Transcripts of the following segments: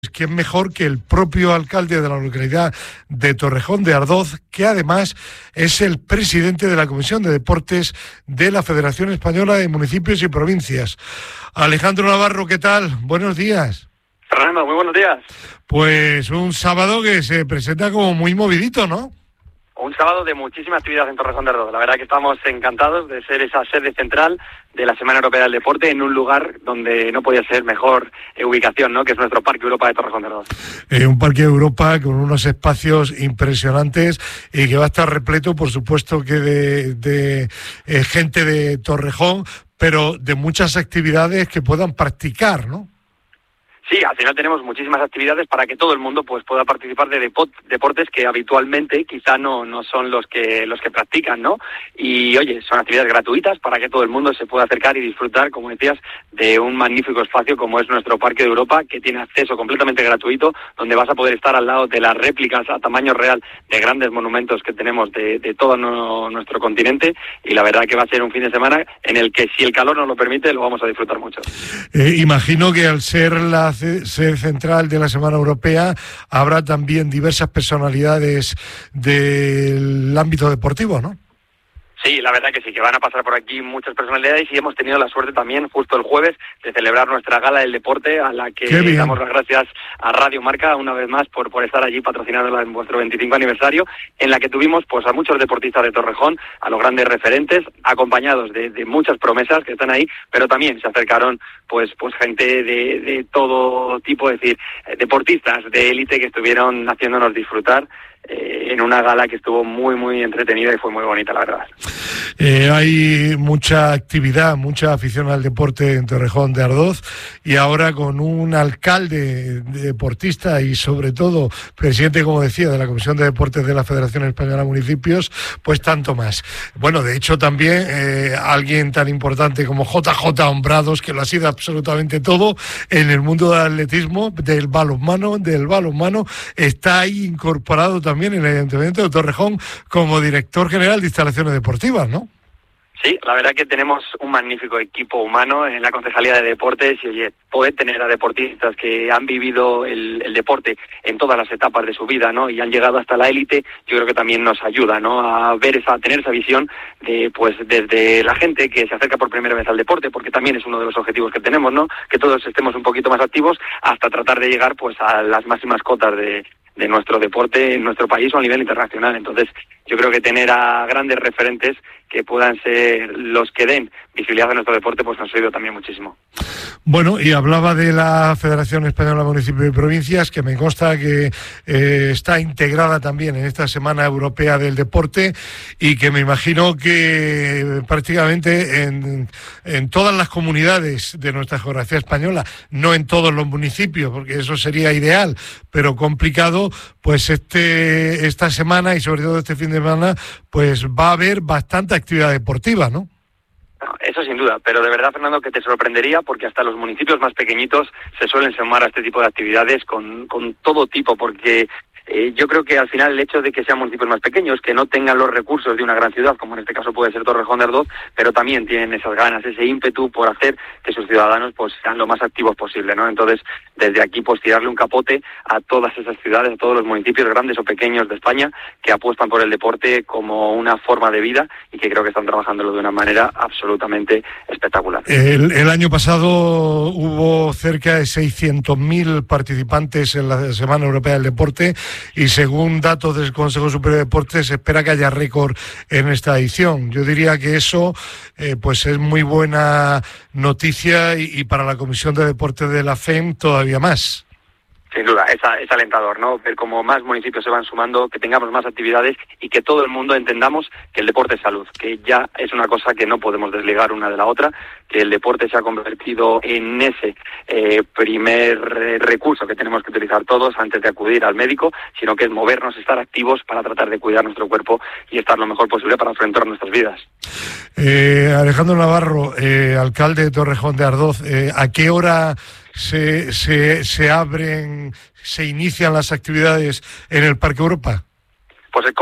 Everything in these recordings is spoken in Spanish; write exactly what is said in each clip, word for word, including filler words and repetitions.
¿Quién mejor que el propio alcalde de la localidad de Torrejón de Ardoz, que además es el presidente de la Comisión de Deportes de la Federación Española de Municipios y Provincias? Alejandro Navarro, ¿qué tal? Buenos días. Fernando, muy buenos días. Pues un sábado que se presenta como muy movidito, ¿no? Un sábado de muchísima actividad en Torrejón de Ardoz. La verdad que estamos encantados de ser esa sede central de la Semana Europea del Deporte en un lugar donde no podía ser mejor eh, ubicación, ¿no? Que es nuestro Parque Europa de Torrejón de Ardoz. Eh, un Parque Europa con unos espacios impresionantes y que va a estar repleto, por supuesto, que de, de eh, gente de Torrejón, pero de muchas actividades que puedan practicar, ¿no? Sí, al final tenemos muchísimas actividades para que todo el mundo pues pueda participar de depot- deportes que habitualmente quizá no no son los que los que practican, ¿no? Y oye, son actividades gratuitas para que todo el mundo se pueda acercar y disfrutar, como decías, de un magnífico espacio como es nuestro Parque de Europa, que tiene acceso completamente gratuito, donde vas a poder estar al lado de las réplicas a tamaño real de grandes monumentos que tenemos de, de todo no, nuestro continente, y la verdad que va a ser un fin de semana en el que, si el calor nos lo permite, lo vamos a disfrutar mucho. Eh, imagino que al ser la sede central de la Semana Europea habrá también diversas personalidades del ámbito deportivo, ¿no? Sí, la verdad que sí, que van a pasar por aquí muchas personalidades y hemos tenido la suerte también justo el jueves de celebrar nuestra gala del deporte, a la que damos las gracias a Radio Marca una vez más por, por estar allí patrocinándola en vuestro veinticinco aniversario, en la que tuvimos pues a muchos deportistas de Torrejón, a los grandes referentes, acompañados de, de muchas promesas que están ahí, pero también se acercaron pues pues gente de, de todo tipo, es decir, deportistas de élite que estuvieron haciéndonos disfrutar eh, en una gala que estuvo muy muy entretenida y fue muy bonita, la verdad. Eh, hay mucha actividad, mucha afición al deporte en Torrejón de Ardoz, y ahora con un alcalde deportista y sobre todo presidente, como decía, de la Comisión de Deportes de la Federación Española de Municipios, pues tanto más. Bueno, de hecho también eh, alguien tan importante como J J Hombrados, que lo ha sido absolutamente todo en el mundo del atletismo, del balonmano, del balonmano, está ahí incorporado también en el Ayuntamiento de Torrejón como director general de instalaciones deportivas, ¿no? Sí, la verdad que tenemos un magnífico equipo humano en la Concejalía de Deportes y, oye, poder tener a deportistas que han vivido el, el deporte en todas las etapas de su vida, ¿no? Y han llegado hasta la élite, yo creo que también nos ayuda, ¿no? A ver esa, a tener esa visión de, pues, desde la gente que se acerca por primera vez al deporte, porque también es uno de los objetivos que tenemos, ¿no? Que todos estemos un poquito más activos hasta tratar de llegar, pues, a las máximas cotas de de nuestro deporte en nuestro país o a nivel internacional. Entonces, yo creo que tener a grandes referentes que puedan ser los que den visibilidad a nuestro deporte, pues nos ha ayudado también muchísimo. Bueno, y hablaba de la Federación Española de Municipios y Provincias, que me consta que eh, está integrada también en esta Semana Europea del Deporte, y que me imagino que prácticamente en, en todas las comunidades de nuestra geografía española, no en todos los municipios, porque eso sería ideal, pero complicado, pues este esta semana y sobre todo este fin de semana, pues va a haber bastante actividad deportiva, ¿no? Eso sin duda, pero de verdad, Fernando, que te sorprendería, porque hasta los municipios más pequeñitos se suelen sumar a este tipo de actividades con, con todo tipo, porque eh, yo creo que al final el hecho de que sean municipios más pequeños, que no tengan los recursos de una gran ciudad, como en este caso puede ser Torrejón de Ardoz, pero también tienen esas ganas, ese ímpetu por hacer que sus ciudadanos pues sean lo más activos posible, ¿no? Entonces, desde aquí, pues tirarle un capote a todas esas ciudades, a todos los municipios grandes o pequeños de España que apuestan por el deporte como una forma de vida y que creo que están trabajándolo de una manera absolutamente espectacular. El, el año pasado hubo cerca de seiscientos mil participantes en la Semana Europea del Deporte, y según datos del Consejo Superior de Deportes se espera que haya récord en esta edición. Yo diría que eso eh, pues es muy buena noticia, y, y para la Comisión de Deportes de la F E M todavía más. Sin duda, es, es alentador, ¿no? Ver cómo más municipios se van sumando, que tengamos más actividades y que todo el mundo entendamos que el deporte es salud, que ya es una cosa que no podemos desligar una de la otra, que el deporte se ha convertido en ese eh, primer eh, recurso que tenemos que utilizar todos antes de acudir al médico, sino que es movernos, estar activos para tratar de cuidar nuestro cuerpo y estar lo mejor posible para afrontar nuestras vidas. Eh, Alejandro Navarro, eh, alcalde de Torrejón de Ardoz, eh, ¿a qué hora se, se, se abren, se inician las actividades en el Parque Europa? Pues comenzaremos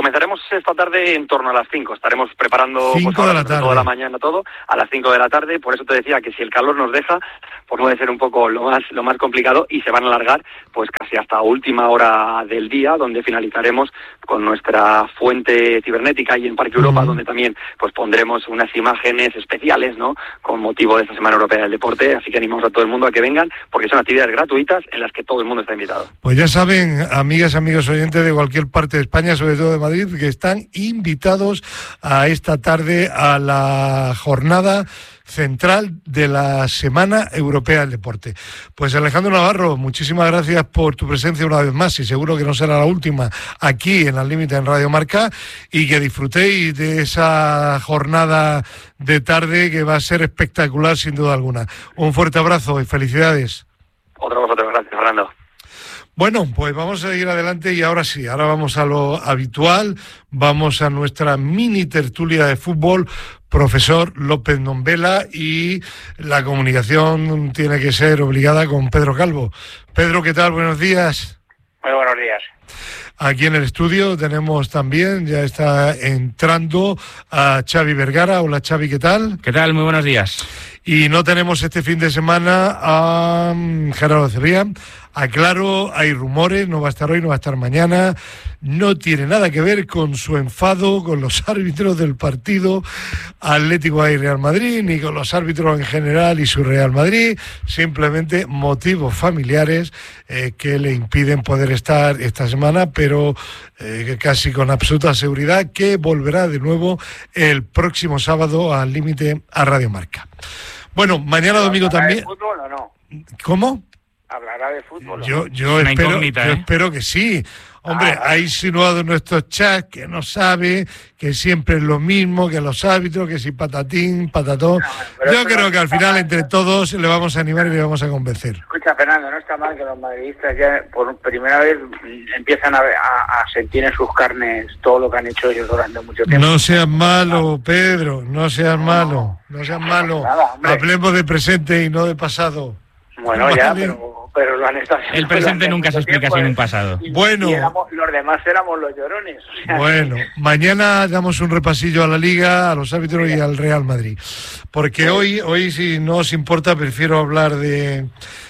esta tarde en torno a las cinco. Estaremos preparando cinco pues, de la tarde. toda la mañana todo, a las cinco de la tarde. Por eso te decía que si el calor nos deja, pues puede ser un poco lo más lo más complicado y se van a alargar pues casi hasta última hora del día, donde finalizaremos con nuestra fuente cibernética y en Parque Europa, uh-huh. donde también pues pondremos unas imágenes especiales, ¿no?, con motivo de esta Semana Europea del Deporte. Así que animamos a todo el mundo a que vengan, porque son actividades gratuitas en las que todo el mundo está invitado. Pues ya saben, amigas, amigos oyentes de cualquier parte de España, sobre todo de Madrid, que están invitados a esta tarde a la jornada central de la Semana Europea del Deporte. Pues Alejandro Navarro, muchísimas gracias por tu presencia una vez más, y seguro que no será la última aquí en Al Límite en Radio Marca, y que disfrutéis de esa jornada de tarde que va a ser espectacular sin duda alguna. Un fuerte abrazo y felicidades. Otro vosotros, gracias, Fernando. Bueno, pues vamos a ir adelante y ahora sí, ahora vamos a lo habitual, vamos a nuestra mini tertulia de fútbol. Profesor López Nombela, y la comunicación tiene que ser obligada con Pedro Calvo. Pedro, ¿qué tal? Buenos días. Muy buenos días. Aquí en el estudio tenemos también, ya está entrando, a Xavi Vergara. Hola Xavi, ¿qué tal? ¿Qué tal? Muy buenos días. Y no tenemos este fin de semana a Gerardo Cebrián. Aclaro, hay rumores, no va a estar hoy, no va a estar mañana. No tiene nada que ver con su enfado con los árbitros del partido Atlético y Real Madrid, ni con los árbitros en general y su Real Madrid. Simplemente motivos familiares eh, que le impiden poder estar esta semana, pero eh, casi con absoluta seguridad que volverá de nuevo el próximo sábado al Límite a Radio Marca. Bueno, mañana domingo también. ¿Hablará de fútbol o no? ¿Cómo? ¿Hablará de fútbol? Yo, yo, espero, ¿eh? yo espero que sí. Hombre, ah, ha insinuado en nuestros chats que no sabe, que siempre es lo mismo, que los árbitros, que si patatín, patatón. No, yo creo que al final mal, entre todos le vamos a animar y le vamos a convencer. Escucha, Fernando, no está mal que los madridistas ya por primera vez empiezan a, a, a sentir en sus carnes todo lo que han hecho ellos durante mucho tiempo. No seas malo, Pedro, no seas no, malo, no seas malo. Nada, hablemos de presente y no de pasado. Bueno, vale. ya, pero... pero lo han estado el presente nunca se explica sin un pasado. Y, bueno, y éramos, los demás éramos los llorones. O sea, bueno, mañana damos un repasillo a la Liga, a los árbitros y al Real Madrid. Porque sí. hoy, hoy si no os importa, prefiero hablar de,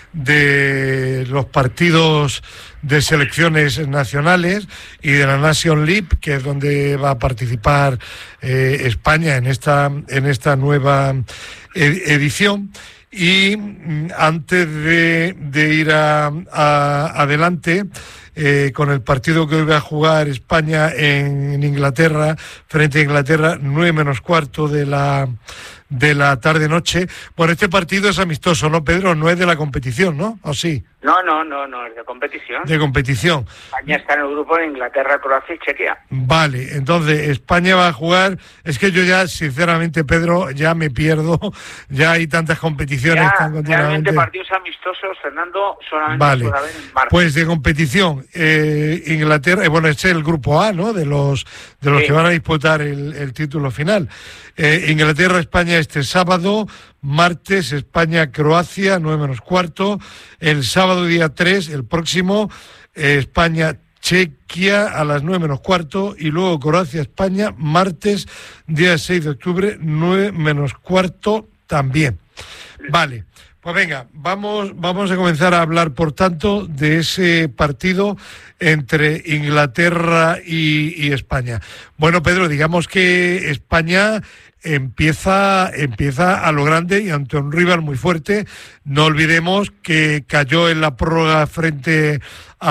de los partidos de selecciones nacionales y de la Nation League, que es donde va a participar eh, España en esta, en esta nueva ed- edición. Y antes de, de ir a, a, adelante eh, con el partido que hoy va a jugar España en, en Inglaterra, frente a Inglaterra, nueve menos cuarto de la de la tarde-noche. Bueno, este partido es amistoso, ¿no, Pedro? No es de la competición, ¿no? ¿O sí? No, no, no, no, es de competición. De competición. España está en el grupo de Inglaterra, Croacia y Chequia. Vale, entonces España va a jugar. Es que yo ya, sinceramente, Pedro, ya me pierdo. Ya hay tantas competiciones ya, tan continuamente. Realmente partidos amistosos, Fernando, solamente vale. puede haber en marzo. Pues de competición, eh, Inglaterra, eh, bueno, este es el grupo A, ¿no? De los de los sí. que van a disputar el, el título final. Eh, Inglaterra, España este sábado. Martes, España-Croacia, nueve menos cuarto. El sábado, día tres, el próximo, eh, España-Chequia a las nueve menos cuarto. Y luego Croacia-España, martes, día seis de octubre, nueve menos cuarto también. Vale, pues venga, vamos, vamos a comenzar a hablar, por tanto, de ese partido entre Inglaterra y, y España. Bueno, Pedro, digamos que España empieza empieza a lo grande y ante un rival muy fuerte. No olvidemos que cayó en la prórroga frente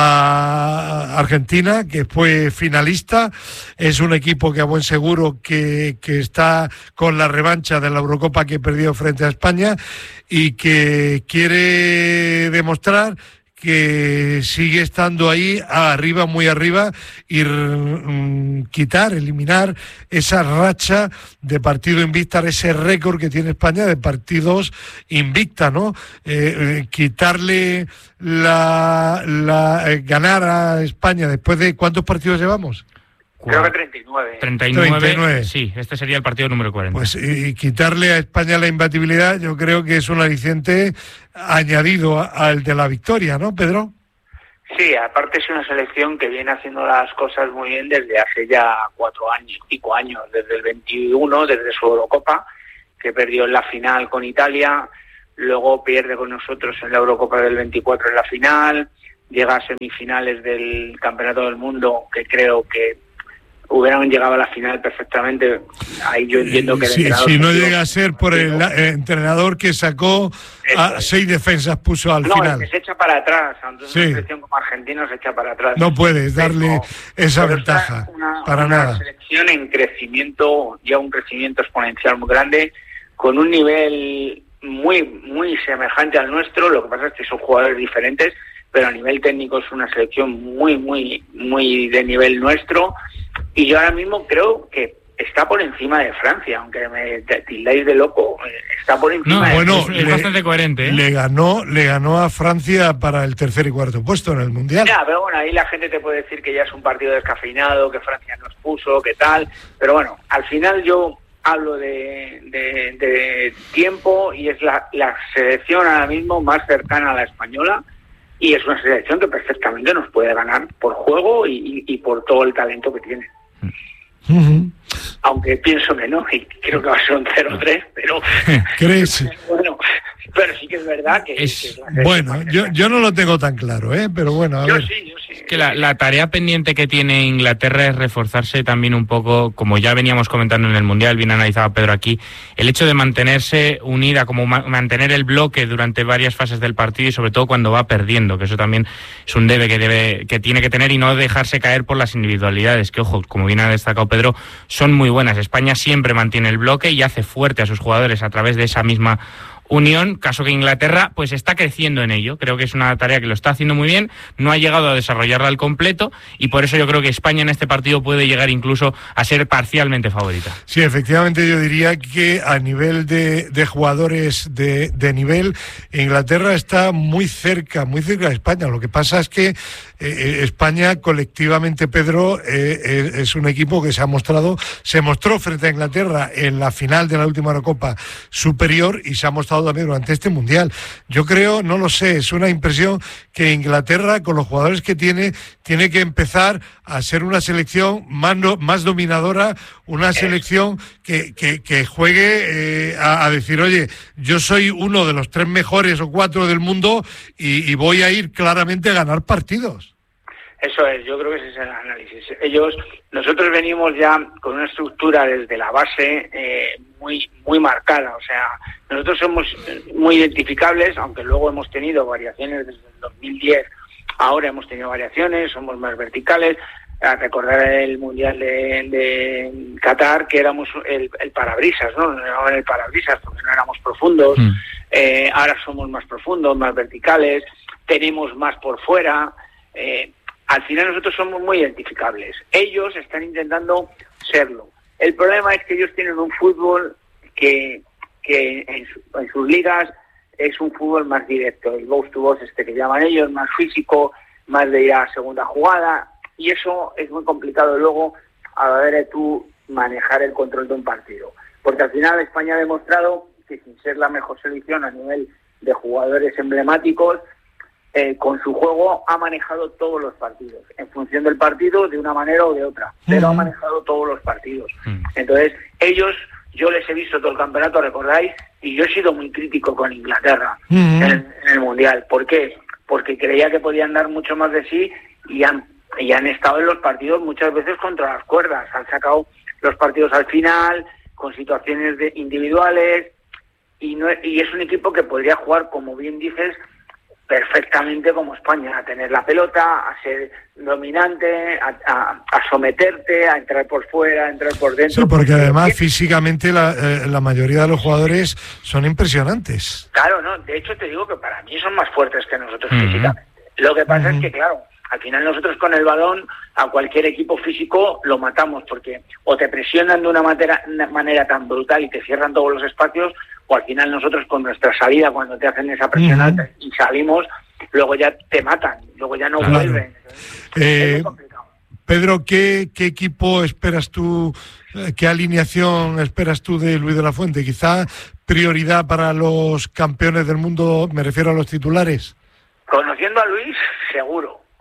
a Argentina, que fue finalista. Es un equipo que a buen seguro que, que está con la revancha de la Eurocopa que perdió frente a España y que quiere demostrar que sigue estando ahí arriba, muy arriba, y mm, quitar, eliminar esa racha de partido invicta, ese récord que tiene España de partidos invicta, ¿no? Eh, eh, quitarle la, la eh, ganar a España después de ¿cuántos partidos llevamos? Creo que treinta y nueve. treinta y nueve, treinta y nueve. Sí, este sería el partido número cuarenta. Pues y quitarle a España la imbatibilidad, yo creo que es un aliciente añadido al de la victoria, ¿no, Pedro? Sí, aparte es una selección que viene haciendo las cosas muy bien desde hace ya cuatro años, pico años, desde el veintiuno, desde su Eurocopa, que perdió en la final con Italia, luego pierde con nosotros en la Eurocopa del veinticuatro en la final, llega a semifinales del Campeonato del Mundo, que creo que hubieran llegado a la final perfectamente. Ahí yo entiendo que el sí, entrenador... Si no llega a ser por el, el entrenador que sacó a es. seis defensas, puso al no, final. No, que se echa para atrás. Entonces sí. Una selección como Argentina se echa para atrás. No puedes darle pero, esa pero ventaja, una, para una nada. Una selección en crecimiento, ya un crecimiento exponencial muy grande, con un nivel muy, muy semejante al nuestro. Lo que pasa es que son jugadores diferentes, pero a nivel técnico es una selección muy, muy, muy de nivel nuestro. Y yo ahora mismo creo que está por encima de Francia, aunque me tildáis de loco, está por encima no, de bueno, Francia. Es le, bastante coherente, ¿eh? Le ganó, le ganó a Francia para el tercer y cuarto puesto en el Mundial. Ya, pero bueno, ahí la gente te puede decir que ya es un partido descafeinado, que Francia nos puso, que tal, pero bueno, al final yo hablo de, de, de tiempo y es la, la selección ahora mismo más cercana a la española. Y es una selección que perfectamente nos puede ganar por juego y, y, y por todo el talento que tiene. Uh-huh. Aunque pienso que no, y creo que va a ser un cero tres, pero... ¿Crees? Bueno, pero sí que es verdad que... Es, que es bueno, yo, yo no lo tengo tan claro, ¿eh? Pero bueno, a yo ver. Sí, yo sí. Que la, la tarea pendiente que tiene Inglaterra es reforzarse también un poco, como ya veníamos comentando en el Mundial, bien analizado Pedro aquí, el hecho de mantenerse unida, como ma- mantener el bloque durante varias fases del partido y sobre todo cuando va perdiendo, que eso también es un debe que debe que tiene que tener y no dejarse caer por las individualidades, que ojo, como bien ha destacado Pedro, son muy buenas. España siempre mantiene el bloque y hace fuerte a sus jugadores a través de esa misma unión, caso que Inglaterra pues está creciendo en ello. Creo que es una tarea que lo está haciendo muy bien, no ha llegado a desarrollarla al completo y por eso yo creo que España en este partido puede llegar incluso a ser parcialmente favorita. Sí, efectivamente yo diría que a nivel de, de jugadores de, de nivel, Inglaterra está muy cerca, muy cerca de España. Lo que pasa es que eh, España colectivamente, Pedro, eh, es un equipo que se ha mostrado, se mostró frente a Inglaterra en la final de la última Eurocopa superior y se ha mostrado también durante este Mundial. Yo creo, no lo sé, es una impresión que Inglaterra, con los jugadores que tiene, tiene que empezar a ser una selección más, no, más dominadora, una selección que, que, que juegue eh, a, a decir, oye, yo soy uno de los tres mejores o cuatro del mundo y, y voy a ir claramente a ganar partidos. Eso es, yo creo que ese es el análisis. Ellos, nosotros venimos ya con una estructura desde la base eh, muy muy marcada, o sea, nosotros somos muy identificables, aunque luego hemos tenido variaciones desde el dos mil diez, ahora hemos tenido variaciones, somos más verticales. A recordar el Mundial de, de Qatar, que éramos el, el parabrisas, ¿no? Nos llamaban el parabrisas porque no éramos profundos, mm. eh, ahora somos más profundos, más verticales, tenemos más por fuera, eh, al final nosotros somos muy identificables. Ellos están intentando serlo. El problema es que ellos tienen un fútbol que, que en, su, en sus ligas es un fútbol más directo, el box to box este que llaman ellos, más físico, más de ir a segunda jugada, y eso es muy complicado luego a la hora de tú manejar el control de un partido. Porque al final España ha demostrado que sin ser la mejor selección a nivel de jugadores emblemáticos, Eh, con su juego ha manejado todos los partidos, en función del partido de una manera o de otra, pero uh-huh. ha manejado todos los partidos. Uh-huh. Entonces, ellos, yo les he visto todo el campeonato, recordáis, y yo he sido muy crítico con Inglaterra uh-huh. en, en el Mundial. ¿Por qué? Porque creía que podían dar mucho más de sí y han, y han estado en los partidos muchas veces contra las cuerdas, han sacado los partidos al final, con situaciones de individuales, y, no, y es un equipo que podría jugar, como bien dices, perfectamente como España, a tener la pelota, a ser dominante, a, a, a someterte, a entrar por fuera, a entrar por dentro. Sí, porque además físicamente la, eh, la mayoría de los jugadores son impresionantes. Claro, no, de hecho te digo que para mí son más fuertes que nosotros uh-huh. físicamente. Lo que pasa uh-huh. es que, claro, al final nosotros con el balón a cualquier equipo físico lo matamos, porque o te presionan de una manera, una manera tan brutal y te cierran todos los espacios, o al final nosotros con nuestra salida, cuando te hacen esa presión alta uh-huh. y salimos, luego ya te matan, luego ya no claro. vuelven. Eh, es muy complicado. Pedro, ¿qué, ¿qué equipo esperas tú, qué alineación esperas tú de Luis de la Fuente? ¿Quizá prioridad para los campeones del mundo, me refiero a los titulares? Conociendo a Luis, seguro,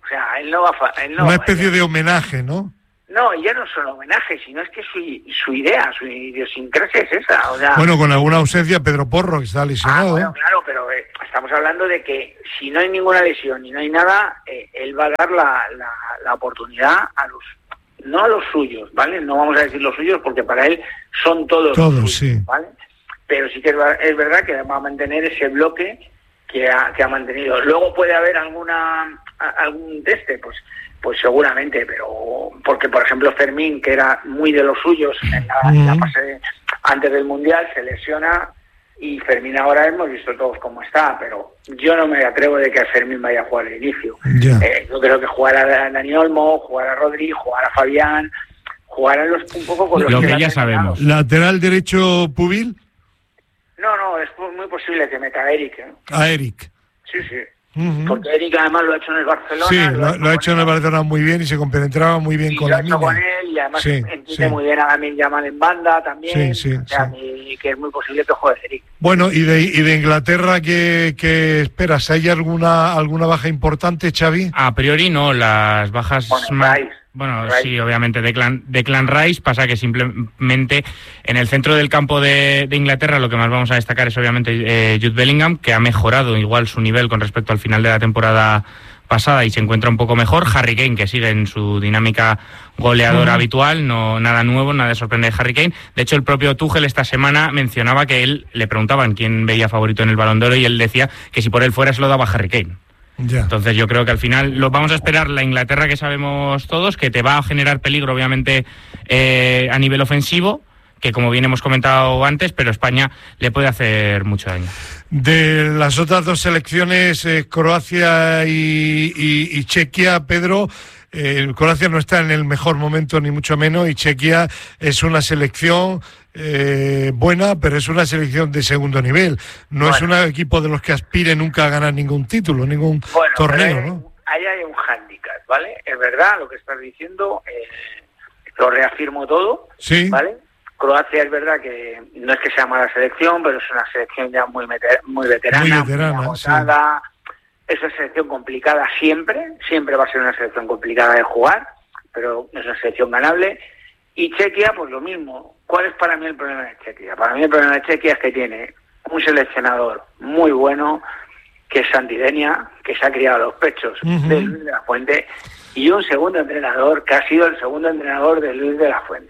O sea, él no va a... Él no, Una especie él, de homenaje, ¿no? No, ya no solo homenaje, sino es que su, su idea, su idiosincrasia es esa. O sea, bueno, con alguna ausencia, Pedro Porro, que está lesionado. Ah, bueno, claro, pero eh, estamos hablando de que si no hay ninguna lesión y no hay nada, eh, él va a dar la, la, la oportunidad a los... No a los suyos, ¿vale? No vamos a decir los suyos porque para él son todos, todos los suyos, sí. ¿vale? Pero sí que es, es verdad que va a mantener ese bloque que ha, que ha mantenido. Luego puede haber alguna algún teste, pues pues seguramente, pero porque por ejemplo Fermín, que era muy de los suyos en la, mm. en la fase antes del Mundial, se lesiona y Fermín ahora hemos visto todos cómo está, pero yo no me atrevo de que Fermín vaya a jugar al inicio. Yeah. Eh, yo creo que jugar a Dani Olmo, jugar a Rodri, jugar a Fabián, jugar a los, un poco con los lo que, que ya sabemos. ¿Lateral derecho Pubil? No, no, es muy posible que meta a Eric. ¿eh? A Eric. Sí, sí. Uh-huh. Porque Eric además lo ha hecho en el Barcelona. Sí, lo, lo, lo ha hecho en el Barcelona muy bien y se compenetraba muy bien y con lo la ha hecho con él y además sí, entiende sí. muy bien a Lamine Yamal en banda también. Sí, sí, o sea, sí. que, que es muy posible que juegue Eric. Bueno, y de, y de Inglaterra, ¿qué, qué esperas? ¿Hay alguna alguna baja importante, Xavi? A priori no, las bajas... Bueno, más... Rice. Bueno, Rice. sí, obviamente, Declan, Declan Rice. Pasa que simplemente en el centro del campo de, de Inglaterra lo que más vamos a destacar es obviamente eh, Jude Bellingham, que ha mejorado igual su nivel con respecto al final de la temporada pasada y se encuentra un poco mejor. Harry Kane, que sigue en su dinámica goleadora uh-huh. habitual, no nada nuevo, nada de sorprende de Harry Kane. De hecho, el propio Tuchel esta semana mencionaba que él, le preguntaban quién veía favorito en el Balón de Oro y él decía que si por él fuera se lo daba a Harry Kane. Ya. Entonces yo creo que al final lo vamos a esperar la Inglaterra que sabemos todos, que te va a generar peligro obviamente eh, a nivel ofensivo, que como bien hemos comentado antes, pero España le puede hacer mucho daño. De las otras dos selecciones, eh, Croacia y, y, y Chequia, Pedro, eh, Croacia no está en el mejor momento ni mucho menos y Chequia es una selección eh, buena, pero es una selección de segundo nivel. No bueno. es un equipo de los que aspire nunca a ganar ningún título, ningún bueno, torneo, hay, ¿no? Ahí hay un hándicap, ¿vale? Es verdad lo que estás diciendo, eh, lo reafirmo todo, ¿sí? ¿vale? Croacia es verdad que no es que sea mala selección, pero es una selección ya muy meter, muy veterana, muy, veterana, muy agotada. Sí. Es una selección complicada siempre, siempre va a ser una selección complicada de jugar, pero es una selección ganable. Y Chequia, pues lo mismo. ¿Cuál es para mí el problema de Chequia? Para mí el problema de Chequia es que tiene un seleccionador muy bueno, que es Santi Denia, que se ha criado a los pechos uh-huh. de Luis de la Fuente, y un segundo entrenador que ha sido el segundo entrenador de Luis de la Fuente,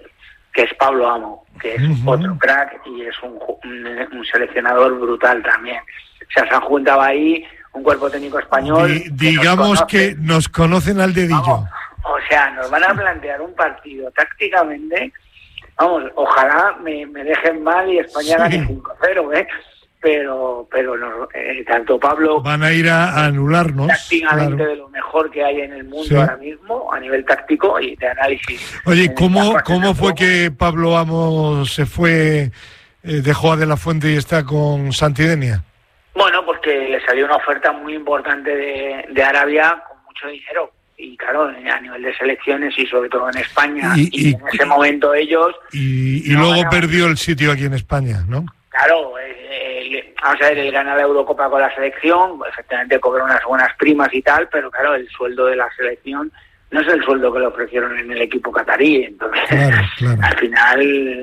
que es Pablo Amo, que es uh-huh. otro crack y es un, un, un seleccionador brutal también. O sea, se han juntado ahí un cuerpo técnico español. Di, digamos que nos, que nos conocen al dedillo. Vamos, o sea, nos van a plantear un partido tácticamente. Vamos, ojalá me, me dejen mal y España gane sí. cinco cero, ¿eh? Pero, pero no, eh, tanto Pablo... Van a ir a, a anularnos. Tácticamente claro. de lo mejor que hay en el mundo sí. ahora mismo, a nivel táctico y de análisis. Oye, ¿cómo, ¿cómo fue que Pablo Amos se fue, eh, dejó a De la Fuente y está con Santi Denia? Bueno, porque le salió una oferta muy importante de, de Arabia con mucho dinero. Y claro, a nivel de selecciones y sobre todo en España. Y, y, y en ese momento ellos... Y, y no luego ganaban. Perdió el sitio aquí en España, ¿no? Claro, eh, eh, vamos a ver, él gana la Eurocopa con la selección, efectivamente cobra unas buenas primas y tal, pero claro, el sueldo de la selección no es el sueldo que le ofrecieron en el equipo catarí. Entonces, claro, claro. al final,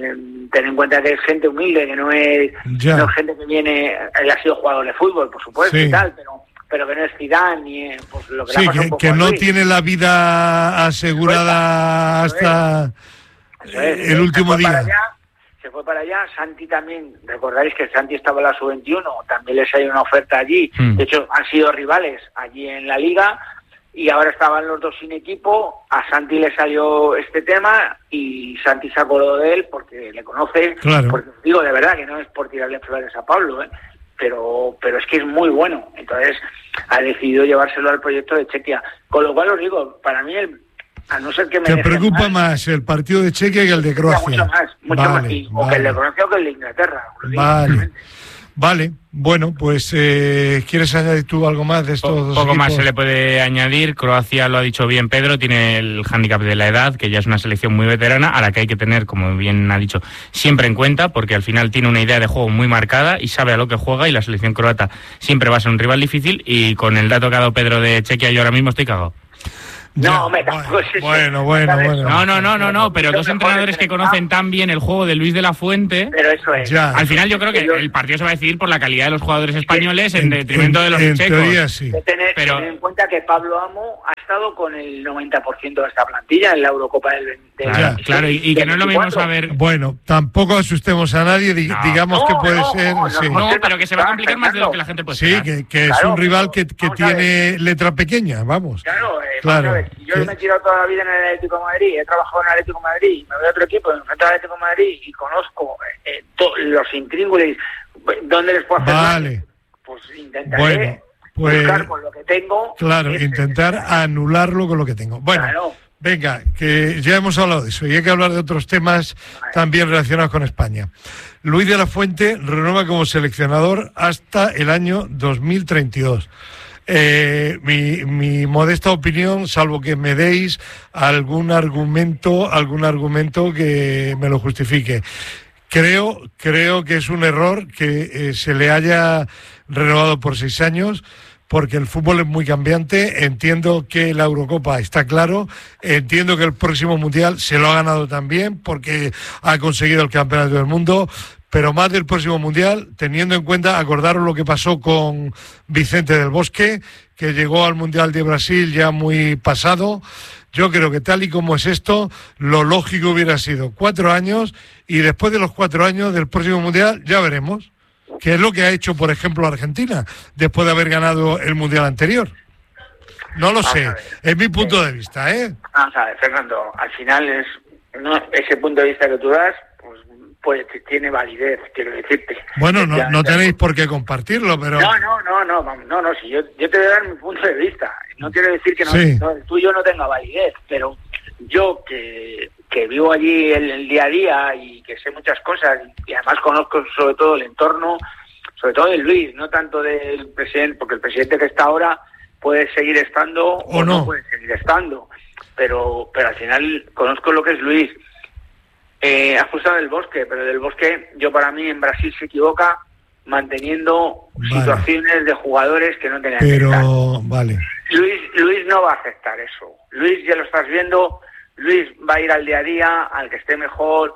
ten en cuenta que es gente humilde, que no es, no es gente que viene, él ha sido jugador de fútbol, por supuesto, sí. y tal, pero... pero que no es Zidane ni pues, lo que sí, le ha pasado que, un poco que no Luis. Tiene la vida asegurada pues, hasta eso es, el último día. Allá, se fue para allá, Santi también, recordáis que Santi estaba en la sub veintiuno, también les hay una oferta allí, mm. de hecho han sido rivales allí en la liga y ahora estaban los dos sin equipo, a Santi le salió este tema y Santi se acordó de él porque le conoce, claro. porque digo de verdad que no es por tirarle flores a Pablo, ¿eh? pero pero es que es muy bueno, entonces ha decidido llevárselo al proyecto de Chequia, con lo cual os digo, para mí el, a no ser que me te preocupa más, más el partido de Chequia que el de Croacia, mucho más, mucho vale, más y, vale. o que el de Croacia o que el de Inglaterra, vale. Vale, bueno, pues eh, ¿quieres añadir tú algo más de estos po dos Poco equipos? más se le puede añadir. Croacia, lo ha dicho bien Pedro, tiene el hándicap de la edad, que ya es una selección muy veterana, a la que hay que tener, como bien ha dicho, siempre en cuenta, porque al final tiene una idea de juego muy marcada y sabe a lo que juega, y la selección croata siempre va a ser un rival difícil, y con el dato que ha dado Pedro de Chequia yo ahora mismo estoy cagado. No, me bueno, bueno, bueno, bueno. No, no, no, no, no, pero dos entrenadores que conocen tan bien el juego de Luis de la Fuente. Pero eso es. Ya. Al final yo creo que el partido se va a decidir por la calidad de los jugadores españoles en, en detrimento de los en checos. Teoría, sí. De tener, pero... tener en cuenta que Pablo Amo ha estado con el noventa por ciento de esta plantilla en la Eurocopa del, del Claro, veintiséis, claro, y, y que no es lo mismo saber... Bueno, tampoco asustemos a nadie, di No. digamos No, que puede no, ser... no, sí. No, pero que se va a complicar más de lo que la gente puede Sí, esperar. que, que Claro, es un rival pero, que, que vamos a tiene letra pequeña, vamos. Claro, eh, Claro, vamos a ver, si yo que- me he tirado toda la vida en el Atlético de Madrid, he trabajado en el Atlético de Madrid, me voy a otro equipo, me enfrento al Atlético de Madrid y conozco eh, to- los intríngulis, ¿dónde les puedo hacer Vale. daño? Pues intentaré Bueno, pues... buscar con lo que tengo. Claro, ese- intentar anularlo con lo que tengo. Bueno, Claro. venga, que ya hemos hablado de eso y hay que hablar de otros temas también relacionados con España. Luis de la Fuente renueva como seleccionador hasta el año dos mil treinta y dos. Eh, mi, mi modesta opinión, salvo que me deis algún argumento, algún argumento que me lo justifique. Creo, creo que es un error que eh, se le haya renovado por seis años, porque el fútbol es muy cambiante. Entiendo que la Eurocopa está claro, entiendo que el próximo Mundial se lo ha ganado también, porque ha conseguido el Campeonato del Mundo, pero más del próximo Mundial, teniendo en cuenta, acordaros lo que pasó con Vicente del Bosque, que llegó al Mundial de Brasil ya muy pasado. Yo creo que tal y como es esto, lo lógico hubiera sido cuatro años, y después de los cuatro años del próximo Mundial ya veremos, que es lo que ha hecho, por ejemplo, Argentina, después de haber ganado el Mundial anterior. No lo sé, es mi punto de vista, ¿eh? Vamos a ver, Fernando, al final es no ese punto de vista que tú das, pues, pues tiene validez, quiero decirte. Bueno, no, Ya, no ya. tenéis por qué compartirlo, pero... No, no, no, no, vamos, no, no, si yo, yo te voy a dar mi punto de vista. No quiero decir que no, Sí. no, el tuyo no tenga validez, pero yo que, que vivo allí el, el día a día y que sé muchas cosas y además conozco sobre todo el entorno, sobre todo de Luis, no tanto del presidente, porque el presidente que está ahora puede seguir estando o, O no. no puede seguir estando, pero, pero al final conozco lo que es Luis. Eh, has puesto del Bosque, pero del Bosque, yo para mí en Brasil se equivoca manteniendo Vale. situaciones de jugadores que no tenían que estar. Pero, vale. Luis, Luis no va a aceptar eso. Luis, ya lo estás viendo, Luis va a ir al día a día, al que esté mejor,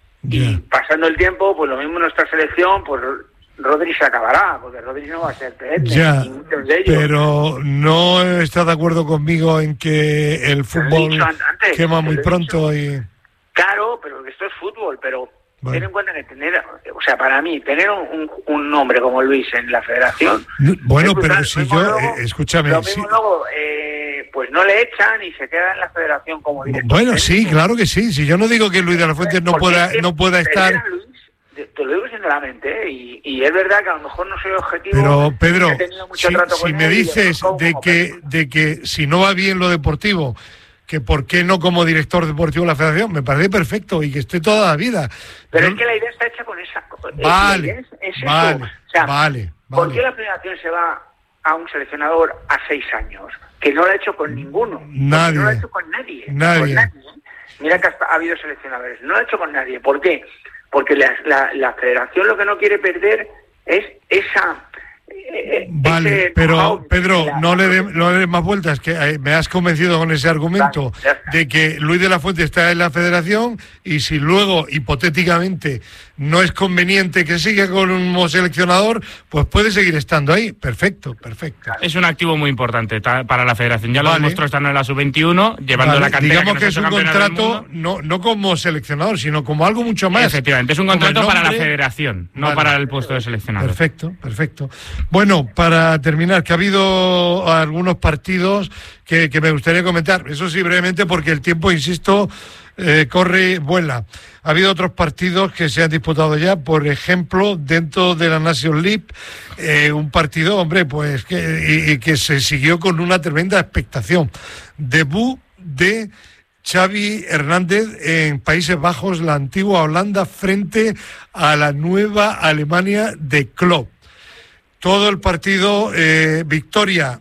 y Ya. pasando el tiempo, pues lo mismo en nuestra selección, pues Rodri se acabará, porque Rodri no va a ser perenne, Ya, y muchos de ellos. pero no estás de acuerdo conmigo en que el Te lo he fútbol dicho antes, quema te muy lo he pronto y... Claro, pero esto es fútbol, pero Vale. ten en cuenta que tener, o sea, para mí, tener un, un nombre como Luis en la federación... Bueno, es pero brutal. si Mismo yo, luego- eh, escúchame, Lo si- mismo luego, eh, pues no le echan y se queda en la federación como director bueno, sí, técnico. claro que sí. Si yo no digo que Luis de la Fuente no Porque pueda, es que no pueda estar... perder a Luis, te, te lo digo sinceramente, ¿eh? y, y es verdad que a lo mejor no soy objetivo. Pero, Pedro, he tenido mucho si, trato si con me él y dices lo conozco de como que, persona. de que si no va bien lo deportivo, que por qué no como director deportivo de la federación, me parece perfecto y que esté toda la vida. Pero Yo- es que la idea está hecha con esa. Vale, es, es eso. vale, O sea, vale, ¿por vale. qué la federación se va a un seleccionador a seis años? Que no lo ha hecho con ninguno. porque Nadie. No lo ha hecho con nadie. Nadie. Con nadie. Mira que hasta ha habido seleccionadores. No lo ha hecho con nadie. ¿Por qué? Porque la, la, la federación lo que no quiere perder es esa... eh, Vale, ese pero know-how Pedro, de la- no le des no le des más vueltas, que eh, me has convencido con ese argumento Vale, ya está. de que Luis de la Fuente está en la federación y si luego, hipotéticamente, no es conveniente que siga como seleccionador, pues puede seguir estando ahí. Perfecto, perfecto. Es un activo muy importante ta- para la federación. Ya lo Vale. demostró estando en la sub veintiuno, llevando Vale, la cantera digamos que, que nos es ha un hecho campeones del contrato mundo. no, no como seleccionador, sino como algo mucho más. Efectivamente, es un Como el contrato para la nombre. federación, no Vale. para el puesto de seleccionador. Perfecto, perfecto. Bueno, para terminar, que ha habido algunos partidos que, que me gustaría comentar. Eso sí, brevemente, porque el tiempo, insisto, eh, corre, vuela. Ha habido otros partidos que se han disputado ya, por ejemplo, dentro de la Nations League, eh, un partido, hombre, pues que, y, y que se siguió con una tremenda expectación. Debut de Xavi Hernández en Países Bajos, la antigua Holanda, frente a la nueva Alemania de Klopp. todo el partido, eh, victoria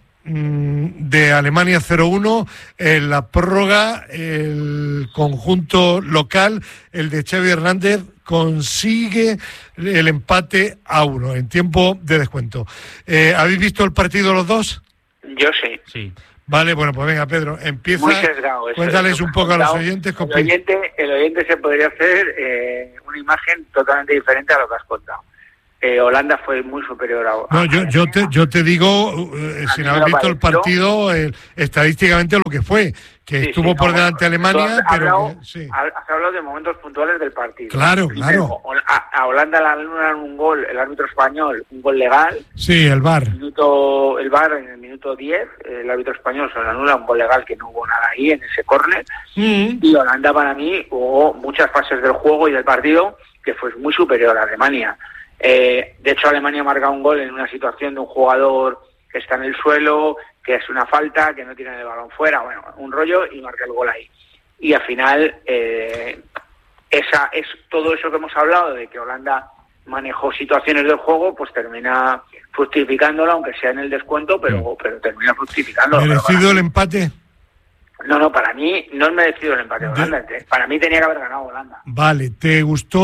de Alemania cero uno, en la prórroga el conjunto local, el de Xavi Hernández, consigue el empate a uno en tiempo de descuento. Eh, ¿Habéis visto el partido los dos? Yo sí. Sí. Vale, bueno, pues venga, Pedro, empieza. Muy sesgado, eso, cuéntales eso, un poco a los oyentes. El oyente, el oyente se podría hacer eh, una imagen totalmente diferente a lo que has contado. Eh, Holanda fue muy superior a... No, a yo, yo, te, yo te digo, eh, sin haber visto el partido, eh, estadísticamente lo que fue, que sí, estuvo sí, por no, delante bueno, Alemania, has pero... Hablado, que, sí. Has hablado de momentos puntuales del partido. Claro, Primero, claro. A, a Holanda le anulan un gol, el árbitro español, un gol legal. Sí, el V A R. El, minuto, el V A R en el minuto diez, el árbitro español se le anula un gol legal que no hubo nada ahí en ese córner. Mm. Y Holanda, para mí, hubo muchas fases del juego y del partido que fue muy superior a Alemania. Eh, de hecho, Alemania marca un gol en una situación de un jugador que está en el suelo, que es una falta, que no tiene el balón fuera, bueno, un rollo, y marca el gol ahí. Y al final, eh, esa es todo eso que hemos hablado, de que Holanda manejó situaciones del juego, pues termina fructificándolo, aunque sea en el descuento, pero, pero termina fructificándolo. ¿Merecido el empate? No, no, para mí no es merecido el empate de Holanda. De... Para mí tenía que haber ganado Holanda. Vale, ¿te gustó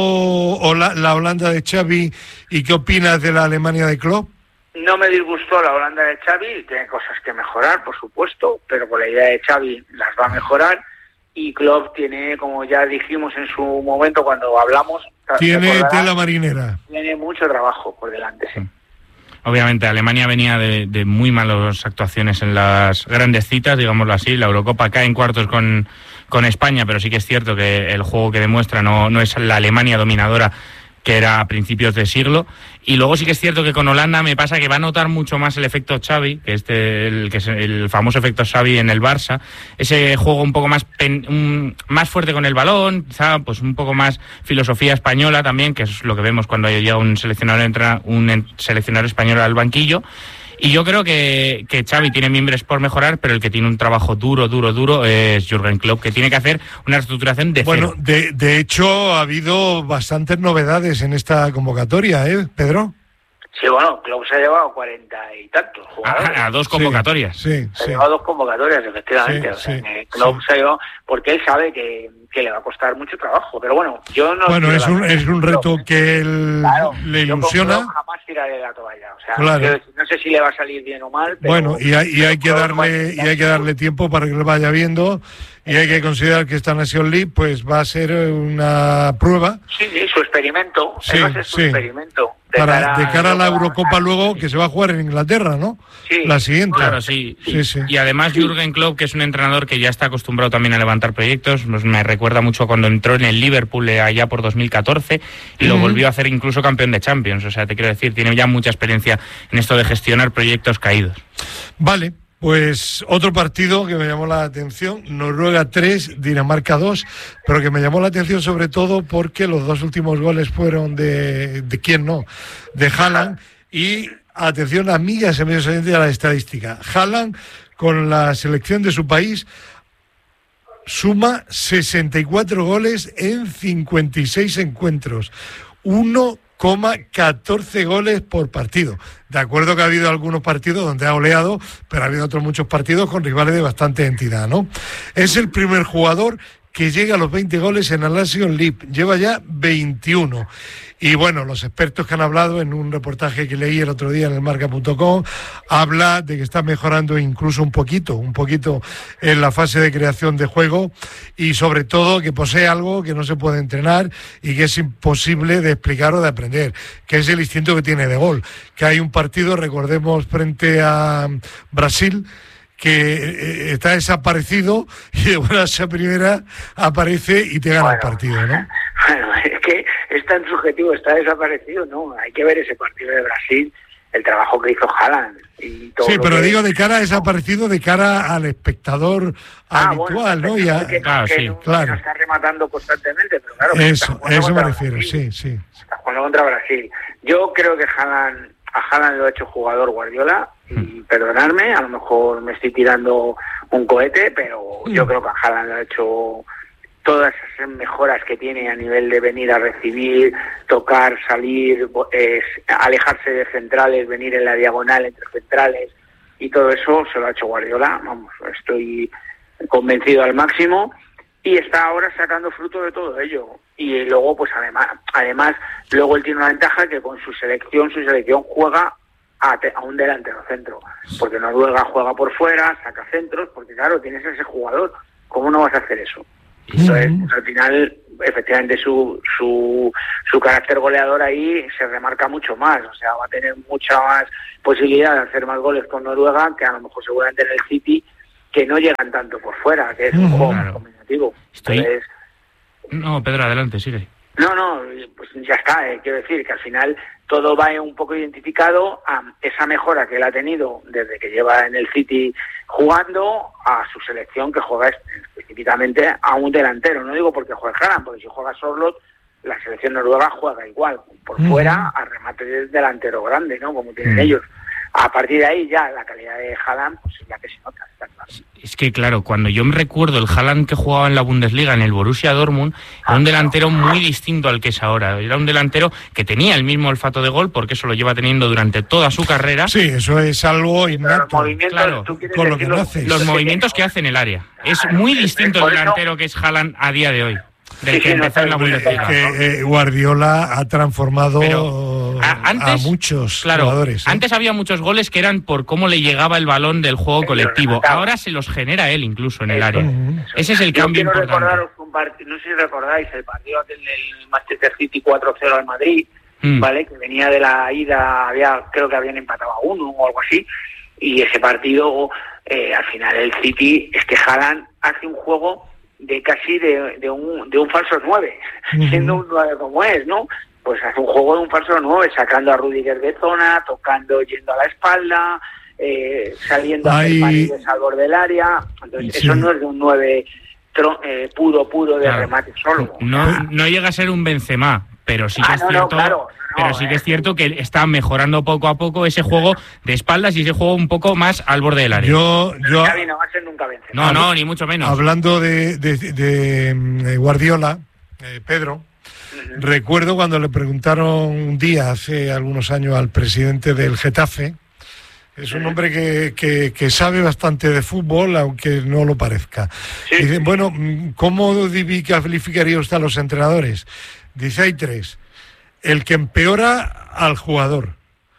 Hola, la Holanda de Xavi y qué opinas de la Alemania de Klopp? No me disgustó la Holanda de Xavi, tiene cosas que mejorar, por supuesto, pero con la idea de Xavi las va a mejorar. Y Klopp tiene, como ya dijimos en su momento cuando hablamos... Tiene tela marinera. Tiene mucho trabajo por delante, sí. Obviamente Alemania venía de, de muy malas actuaciones en las grandes citas, digámoslo así. La Eurocopa cae en cuartos con, con España, pero sí que es cierto que el juego que demuestra no, no es la Alemania dominadora que era a principios de siglo. Y luego sí que es cierto que con Holanda me pasa que va a notar mucho más el efecto Xavi, que este el que es el famoso efecto Xavi en el Barça, ese juego un poco más pen, un, más fuerte con el balón, quizá pues un poco más filosofía española también, que es lo que vemos cuando llega un seleccionador entra un seleccionador español al banquillo. Y yo creo que, que Xavi tiene mimbres por mejorar, pero el que tiene un trabajo duro, duro, duro es Jürgen Klopp, que tiene que hacer una reestructuración de bueno, cero. De, de hecho, ha habido bastantes novedades en esta convocatoria, ¿eh, Pedro? Sí, bueno, Klopp se ha llevado cuarenta y tantos jugadores. A, a dos convocatorias. Sí, sí, se ha sí. llevado dos convocatorias, efectivamente. Sí, o sea, sí, que Klopp sí. se ha llevado, porque él sabe que, que le va a costar mucho trabajo. Pero bueno, yo no... Bueno, es un, es un reto Klopp, que él claro, le yo ilusiona. Yo jamás tiraré la toalla. O sea, Claro. yo no sé si le va a salir bien o mal, pero... Bueno, y hay, y hay que pero darle y hay que darle tiempo para que lo vaya viendo, y hay que considerar que esta Nation League pues va a ser una prueba. Sí, sí, su experimento. Sí, va a ser su sí. experimento. De Para, cara, de cara a la de cara Eurocopa luego, que se va a jugar en Inglaterra, ¿no? Sí, la siguiente. Claro, sí. Sí, sí. Y además Jürgen Klopp, que es un entrenador que ya está acostumbrado también a levantar proyectos, pues me recuerda mucho cuando entró en el Liverpool allá por dos mil catorce y lo Uh-huh. volvió a hacer incluso campeón de Champions. O sea, te quiero decir, tiene ya mucha experiencia en esto de gestionar proyectos caídos. Vale, pues otro partido que me llamó la atención, Noruega tres, Dinamarca dos, pero que me llamó la atención sobre todo porque los dos últimos goles fueron de, de quién no, de Haaland. Y atención, amigas, amigos oyentes, a la estadística. Haaland, con la selección de su país, suma sesenta y cuatro goles en cincuenta y seis encuentros, uno coma catorce goles por partido. De acuerdo que ha habido algunos partidos donde ha oleado, pero ha habido otros muchos partidos con rivales de bastante entidad, ¿no? Es el primer jugador que llega a los veinte goles en la Nation League, lleva ya veintiuno. Y bueno, los expertos que han hablado en un reportaje que leí el otro día en el marca punto com, habla de que está mejorando incluso un poquito, un poquito en la fase de creación de juego, y sobre todo que posee algo que no se puede entrenar y que es imposible de explicar o de aprender, que es el instinto que tiene de gol. Que hay un partido, recordemos, frente a Brasil, que está desaparecido y de buenas a primera aparece y te gana bueno, el partido, ¿no? Bueno, es que es tan subjetivo, está desaparecido, ¿no? Hay que ver ese partido de Brasil, el trabajo que hizo Haaland y todo. Sí, lo pero que... digo de cara a desaparecido, de cara al espectador ah, habitual, bueno, ¿no? Ya, que, claro, que sí, no, claro. No está rematando constantemente, pero claro. Eso, eso me refiero, sí, sí. Está jugando contra Brasil. Yo creo que Haaland, a Haaland lo ha hecho jugador Guardiola, y perdonarme, a lo mejor me estoy tirando un cohete, pero yo creo que a Haaland lo ha hecho todas esas mejoras que tiene a nivel de venir a recibir, tocar, salir, eh, alejarse de centrales, venir en la diagonal entre centrales, y todo eso se lo ha hecho Guardiola. Vamos, estoy convencido al máximo, y está ahora sacando fruto de todo ello. Y luego, pues además, además luego él tiene una ventaja, que con su selección, su selección juega a, te, a un delantero centro, porque Noruega juega por fuera, saca centros, porque claro, tienes ese jugador, ¿cómo no vas a hacer eso? Entonces, pues, al final, efectivamente, su, su su carácter goleador ahí se remarca mucho más. O sea, va a tener mucha más posibilidad de hacer más goles con Noruega, que a lo mejor seguramente en el City, que no llegan tanto por fuera, que es un juego más combinativo. Estoy... Entonces, no, Pedro, adelante, sigue. No, no, pues ya está. Eh, quiero decir que al final todo va un poco identificado a esa mejora que él ha tenido desde que lleva en el City jugando, a su selección, que juega específicamente a un delantero. No digo porque juegue Haaland, porque si juega Sorloth, la selección noruega juega igual, por mm. fuera, a remate del delantero grande, ¿no? Como tienen mm. ellos. A partir de ahí ya la calidad de Haaland, pues es la que se nota, está claro. Es que claro, cuando yo me recuerdo el Haaland que jugaba en la Bundesliga, en el Borussia Dortmund, era un delantero muy distinto al que es ahora. Era un delantero que tenía el mismo olfato de gol, porque eso lo lleva teniendo durante toda su carrera. Sí, eso es algo innato. Claro, con lo que no hace. Los movimientos que hace en el área. Es muy distinto el delantero que es Haaland a día de hoy. Del sí, que sí, empezó no, en la Bundesliga. Es que eh, Guardiola ha transformado Pero, a, antes, a muchos claro, jugadores. ¿eh? Antes había muchos goles que eran por cómo le llegaba el balón del juego colectivo. Ahora se los genera él incluso en el área. Uh-huh. Ese es el Yo cambio quiero importante. Recordaros un part... No sé si recordáis el partido del Manchester City cuatro cero al Madrid, mm. ¿vale? Que venía de la ida, había creo que habían empatado a uno o algo así, y ese partido, eh, al final el City, es que Haaland hace un juego de casi de, de un de un falso nueve, uh-huh. siendo un nueve como es, ¿no? Pues hace un juego de un falso nueve, sacando a Rudiger de zona, tocando, yendo a la espalda, eh, saliendo a hacer paredes al borde del área. Entonces, sí. eso no es de un nueve tro, eh, puro, puro de claro. remate solo. No, no llega a ser un Benzema, pero sí que ah, es no, cierto... No, claro. Pero sí que es cierto que está mejorando poco a poco ese juego de espaldas y ese juego un poco más al borde del área. Yo, yo, Xavi no va a ser nunca Benzema. No, no, ni mucho menos. Hablando de, de, de, de Guardiola, eh, Pedro, uh-huh. recuerdo cuando le preguntaron un día, hace algunos años, al presidente del Getafe. Es un hombre que, que, que sabe bastante de fútbol, aunque no lo parezca. Sí. Dice, bueno, ¿cómo calificaría usted a los entrenadores? Dice, hay tres. El que empeora al jugador,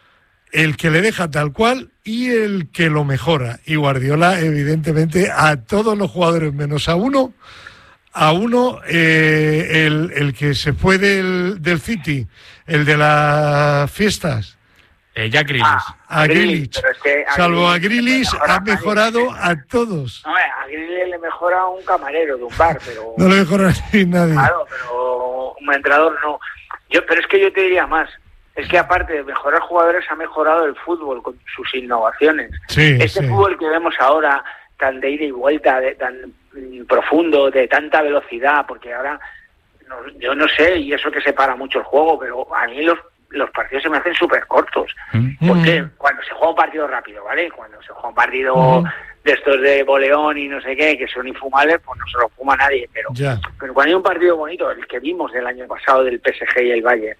el que le deja tal cual y el que lo mejora. Y Guardiola, evidentemente, a todos los jugadores menos a uno, a uno, eh, el, el que se fue del, del City, el de las fiestas. Eh, Jack Grealish. Ah, a Grealish. Es que a Salvo a Grealish, ha mejorado a todos. No, a Grealish le mejora un camarero de un bar, pero... No le mejora a nadie. Claro, pero un entrenador no... Yo, pero es que yo te diría más, es que aparte de mejorar jugadores ha mejorado el fútbol con sus innovaciones. Sí, este sí. fútbol que vemos ahora, tan de ida y vuelta, de, tan mm, profundo, de tanta velocidad, porque ahora, no, yo no sé, y eso que separa mucho el juego, pero a mí los, los partidos se me hacen súper cortos. Mm. Porque cuando se juega un partido rápido, ¿vale? Cuando se juega un partido... Mm. de estos de boleón y no sé qué, que son infumables, pues no se los fuma nadie, pero, pero cuando hay un partido bonito, el que vimos del año pasado del P S G y el Bayern,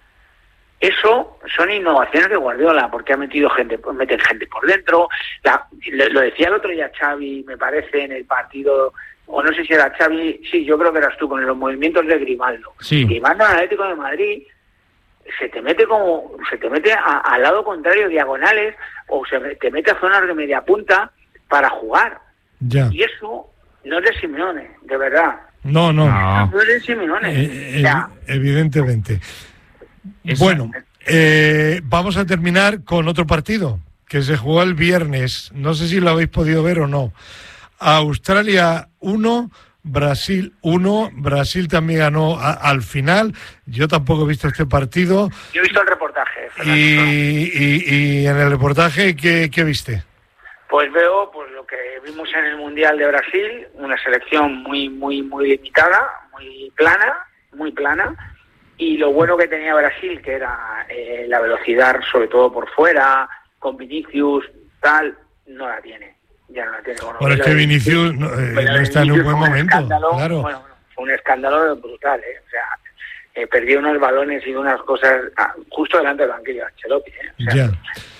eso son innovaciones de Guardiola, porque ha metido gente, pues meten gente por dentro, la, lo, lo decía el otro día Xavi, me parece, en el partido, o no sé si era Xavi, sí, yo creo que eras tú, con los movimientos de Grimaldo. Sí. Grimaldo en el Atlético de Madrid se te mete como, se te mete a, al lado contrario, diagonales, o se te mete a zonas de media punta, para jugar. Ya. Y eso no es de Simeone, de verdad. No, no. No, no es de Simeone. Eh, eh, evidentemente. Eso. Bueno, eh, vamos a terminar con otro partido que se jugó el viernes. No sé si lo habéis podido ver o no. Australia uno, Brasil uno. Brasil también ganó a, al final. Yo tampoco he visto este partido. Yo he visto el reportaje. Y, y, y en el reportaje, ¿qué, qué viste? Pues veo pues lo que vimos en el Mundial de Brasil, una selección muy muy muy limitada, muy plana, muy plana, y lo bueno que tenía Brasil, que era eh, la velocidad, sobre todo por fuera, con Vinicius, tal, no la tiene. Ya no la tiene. Bueno, bueno es que Vinicius no, eh, no está en un buen momento, claro. Bueno, fue un escándalo brutal, ¿eh? O sea, eh, perdió unos balones y unas cosas ah, justo delante del banquillo de Ancelotti, ¿eh? O sea, yeah.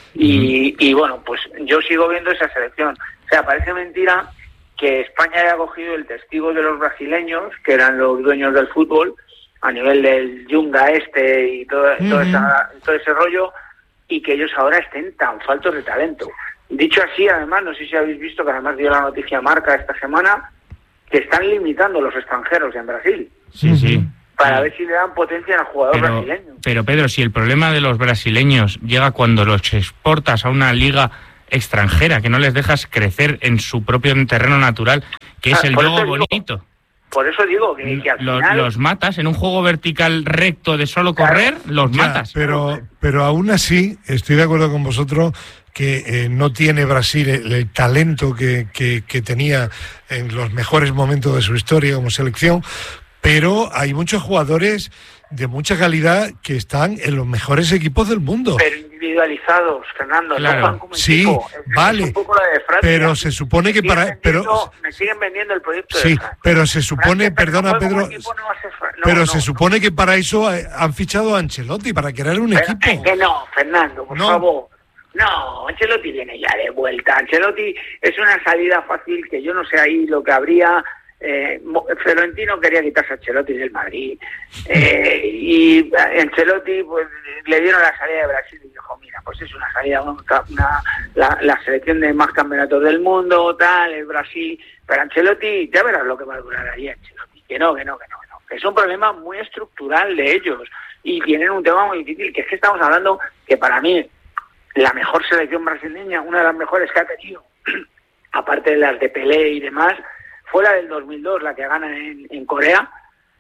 y, y bueno, pues yo sigo viendo esa selección. O sea, parece mentira que España haya cogido el testigo de los brasileños, que eran los dueños del fútbol, a nivel del Yunga este y todo, uh-huh. todo, esa, todo ese rollo, y que ellos ahora estén tan faltos de talento. Dicho así, además, no sé si habéis visto que además dio la noticia Marca esta semana, que están limitando los extranjeros en Brasil. Sí, sí. Para sí. ver si le dan potencia al jugador pero, brasileño. Pero Pedro, si el problema de los brasileños llega cuando los exportas a una liga extranjera, que no les dejas crecer en su propio terreno natural, que es ah, el juego bonito. Digo, por eso digo que, que al los, final... los matas en un juego vertical recto de solo correr, claro, los ya, matas. Pero, pero aún así, estoy de acuerdo con vosotros que eh, no tiene Brasil el, el talento que, que, que tenía en los mejores momentos de su historia como selección, pero hay muchos jugadores de mucha calidad que están en los mejores equipos del mundo. Pero individualizados, Fernando, claro. no como sí, equipo. vale, es un poco la de Francia. Pero se supone que para... pero me siguen vendiendo el proyecto sí, de Francia. Pero se supone, Francia, perdona pero Pedro, no va a ser, no, pero no, se no, supone no. que para eso han fichado a Ancelotti, para crear un pero, equipo. Es que no, Fernando, por no. favor. No, Ancelotti viene ya de vuelta. Ancelotti es una salida fácil que yo no sé ahí lo que habría... Eh, Florentino quería quitarse a Ancelotti del Madrid eh, y Ancelotti pues le dieron la salida de Brasil y dijo, mira, pues es una salida, una, una, la, la selección de más campeonatos del mundo, tal, el Brasil, pero Ancelotti, ya verás lo que va a durar ahí Ancelotti, que no, que no, que no, que no, que es un problema muy estructural de ellos y tienen un tema muy difícil, que es que estamos hablando que para mí la mejor selección brasileña, una de las mejores que ha tenido, aparte de las de Pelé y demás, fue la del dos mil dos, la que gana en, en Corea,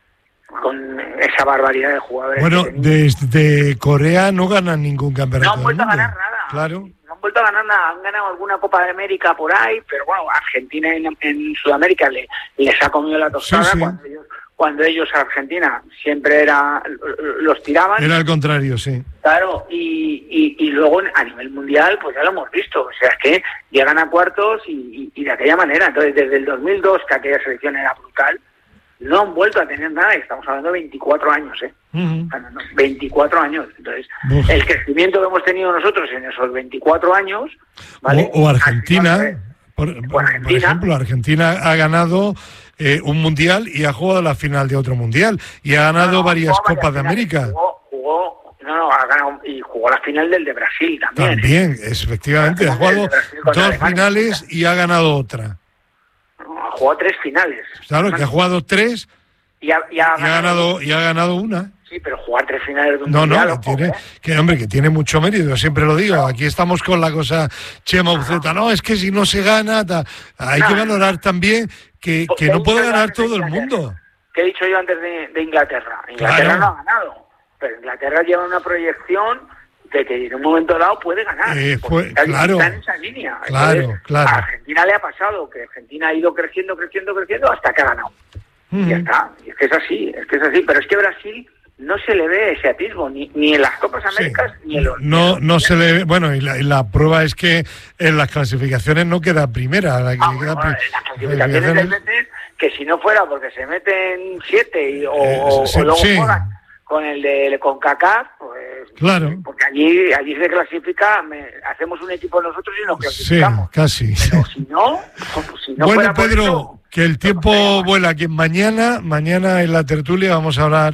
con esa barbaridad de jugadores. Bueno, desde Corea no ganan ningún campeonato. No han vuelto del mundo. a ganar nada. Claro. No han vuelto a ganar nada. Han ganado alguna Copa de América por ahí, pero bueno, Argentina en, en Sudamérica le, les ha comido la tostada sí, sí. Cuando, ellos, cuando ellos Argentina siempre era los tiraban. Era al contrario, sí. Claro, y, y, y luego a nivel mundial, pues ya lo hemos visto. O sea, es que llegan a cuartos y, y, y de aquella manera. Entonces, desde el dos mil dos, que aquella selección era brutal, no han vuelto a tener nada. Estamos hablando de veinticuatro años, ¿eh? Uh-huh. veinticuatro años. Entonces, uh-huh. el crecimiento que hemos tenido nosotros en esos veinticuatro años... ¿vale? O, o Argentina, por, o Argentina, por ejemplo, Argentina ha ganado... Eh, un mundial y ha jugado la final de otro mundial y ha ganado no, no, varias Copas de América. Jugó, jugó, no, no, ha ganado y jugó la final del de Brasil también. También, ¿eh? Efectivamente, ha jugado dos Alemania, finales y ha ganado otra. No, ha jugado tres finales. Claro, que ha jugado tres y ha, y ha, y ha ganado y ha ganado una. Sí, pero jugar tres finales de un no, mundial... No, que, tiene, ¿eh? que, hombre, que tiene mucho mérito, yo siempre lo digo. Aquí estamos con la cosa Chema Uceta. No, es que si no se gana, ta, hay no, que valorar también que, que no puede ganar todo el mundo. ¿Qué he dicho yo antes de, de Inglaterra? Inglaterra claro. no ha ganado, pero Inglaterra lleva una proyección de que en un momento dado puede ganar. Eh, fue, está, claro, está en esa línea. Claro, Entonces, claro. A Argentina le ha pasado que Argentina ha ido creciendo, creciendo, creciendo hasta que ha ganado. Mm. Y ya está. Y es que es así, es que es así. Pero es que Brasil... no se le ve ese atisbo, ni, ni en las Copas Américas, sí. ni en los... No, no se le ve, bueno, y la, y la prueba es que en las clasificaciones no queda primera. La que ah, queda bueno, pri- las clasificaciones del Betis, que si no fuera porque se meten siete y, o, eh, sí, o luego sí. juegan con el de CONCACAF, pues... Claro. Porque allí allí se clasifica, me, hacemos un equipo nosotros y nos clasificamos. Sí, casi. Pero si no... Pues, si no bueno, Pedro... eso, que el tiempo vuela, que mañana, mañana en la tertulia vamos a hablar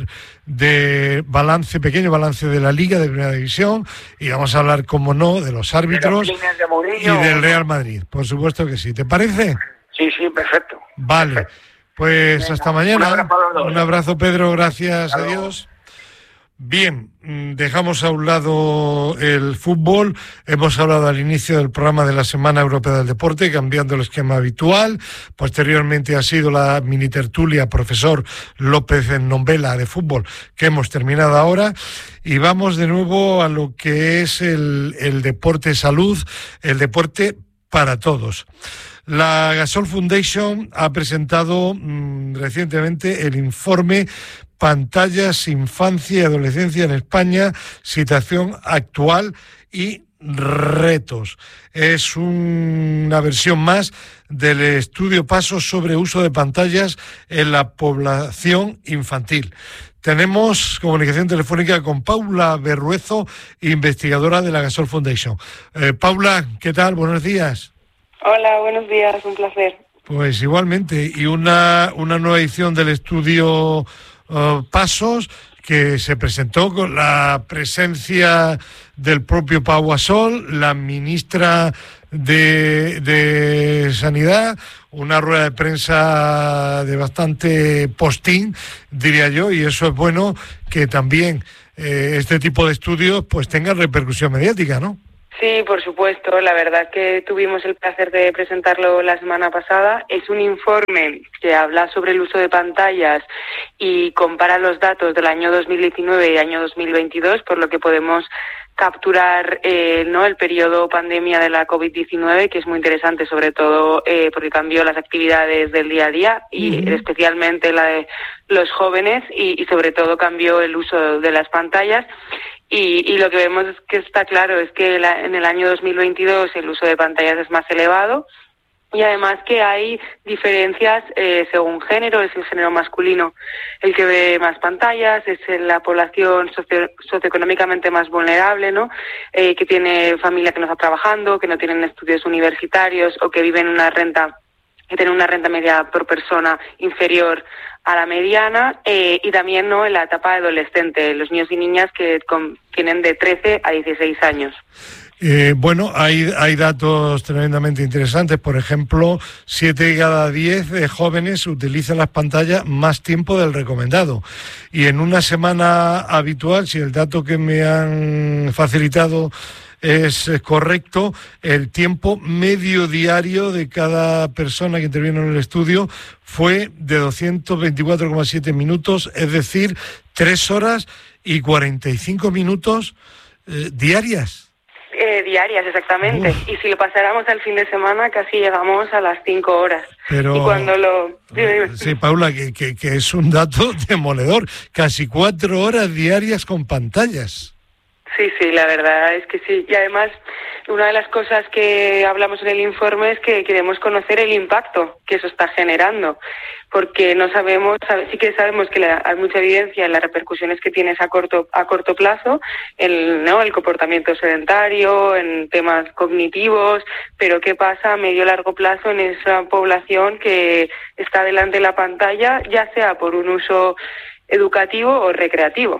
de balance, pequeño balance de la Liga de Primera División y vamos a hablar, como no, de los árbitros de los de Mourinho, y del Real Madrid. Por supuesto que sí. ¿Te parece? Sí, sí, perfecto. Vale. Perfecto. Pues Venga, hasta mañana. Un abrazo, un abrazo Pedro. Gracias. Hasta Adiós. Luego. Bien, dejamos a un lado el fútbol. Hemos hablado al inicio del programa de la Semana Europea del Deporte, cambiando el esquema habitual. Posteriormente ha sido la mini tertulia profesor López en Nombela de fútbol, que hemos terminado ahora. Y vamos de nuevo a lo que es el, el deporte salud, el deporte para todos. La Gasol Foundation ha presentado mmm, recientemente el informe Pantallas, Infancia y Adolescencia en España, situación actual y retos. Es un, una versión más del estudio Pasos sobre uso de pantallas en la población infantil. Tenemos comunicación telefónica con Paula Berruezo, investigadora de la Gasol Foundation. Eh, Paula, ¿qué tal? Buenos días. Hola, buenos días, un placer. Pues igualmente, y una, una nueva edición del estudio uh, Pasos, que se presentó con la presencia del propio Pau Gasol, la ministra de, de Sanidad, una rueda de prensa de bastante postín, diría yo, y eso es bueno que también eh, este tipo de estudios pues tengan repercusión mediática, ¿no? Sí, por supuesto. La verdad que tuvimos el placer de presentarlo la semana pasada. Es un informe que habla sobre el uso de pantallas y compara los datos del año dos mil diecinueve y año dos mil veintidós, por lo que podemos capturar eh, no el periodo pandemia de la COVID diecinueve, que es muy interesante, sobre todo eh, porque cambió las actividades del día a día y uh-huh. especialmente la de los jóvenes y, y sobre todo cambió el uso de las pantallas. Y, y lo que vemos es que está claro es que la, en el año dos mil veintidós el uso de pantallas es más elevado y además que hay diferencias eh, según género. Es el género masculino el que ve más pantallas, es la población socio, socioeconómicamente más vulnerable, ¿no? Eh, que tiene familia que no está trabajando, que no tienen estudios universitarios o que viven una renta que tienen una renta media por persona inferior a la mediana, eh, y también no en la etapa adolescente, los niños y niñas que con, tienen de trece a dieciséis años. Eh, bueno, hay, hay datos tremendamente interesantes. Por ejemplo, siete de cada diez de jóvenes utilizan las pantallas más tiempo del recomendado. Y en una semana habitual, si el dato que me han facilitado es correcto, el tiempo medio diario de cada persona que intervino en el estudio fue de doscientos veinticuatro coma siete minutos, es decir, tres horas y cuarenta y cinco minutos eh, diarias. Eh, diarias, exactamente. Uf. Y si lo pasáramos al fin de semana, casi llegamos a las cinco horas. Pero, y cuando lo... Sí, Paula, que, que, que es un dato demoledor. Casi cuatro horas diarias con pantallas. Sí, sí, la verdad es que sí. Y además, una de las cosas que hablamos en el informe es que queremos conocer el impacto que eso está generando, porque no sabemos, sí que sabemos que la, hay mucha evidencia en las repercusiones que tienes a corto a corto plazo, el, ¿no? el comportamiento sedentario, en temas cognitivos, pero ¿qué pasa a medio y largo plazo en esa población que está delante de la pantalla, ya sea por un uso educativo o recreativo?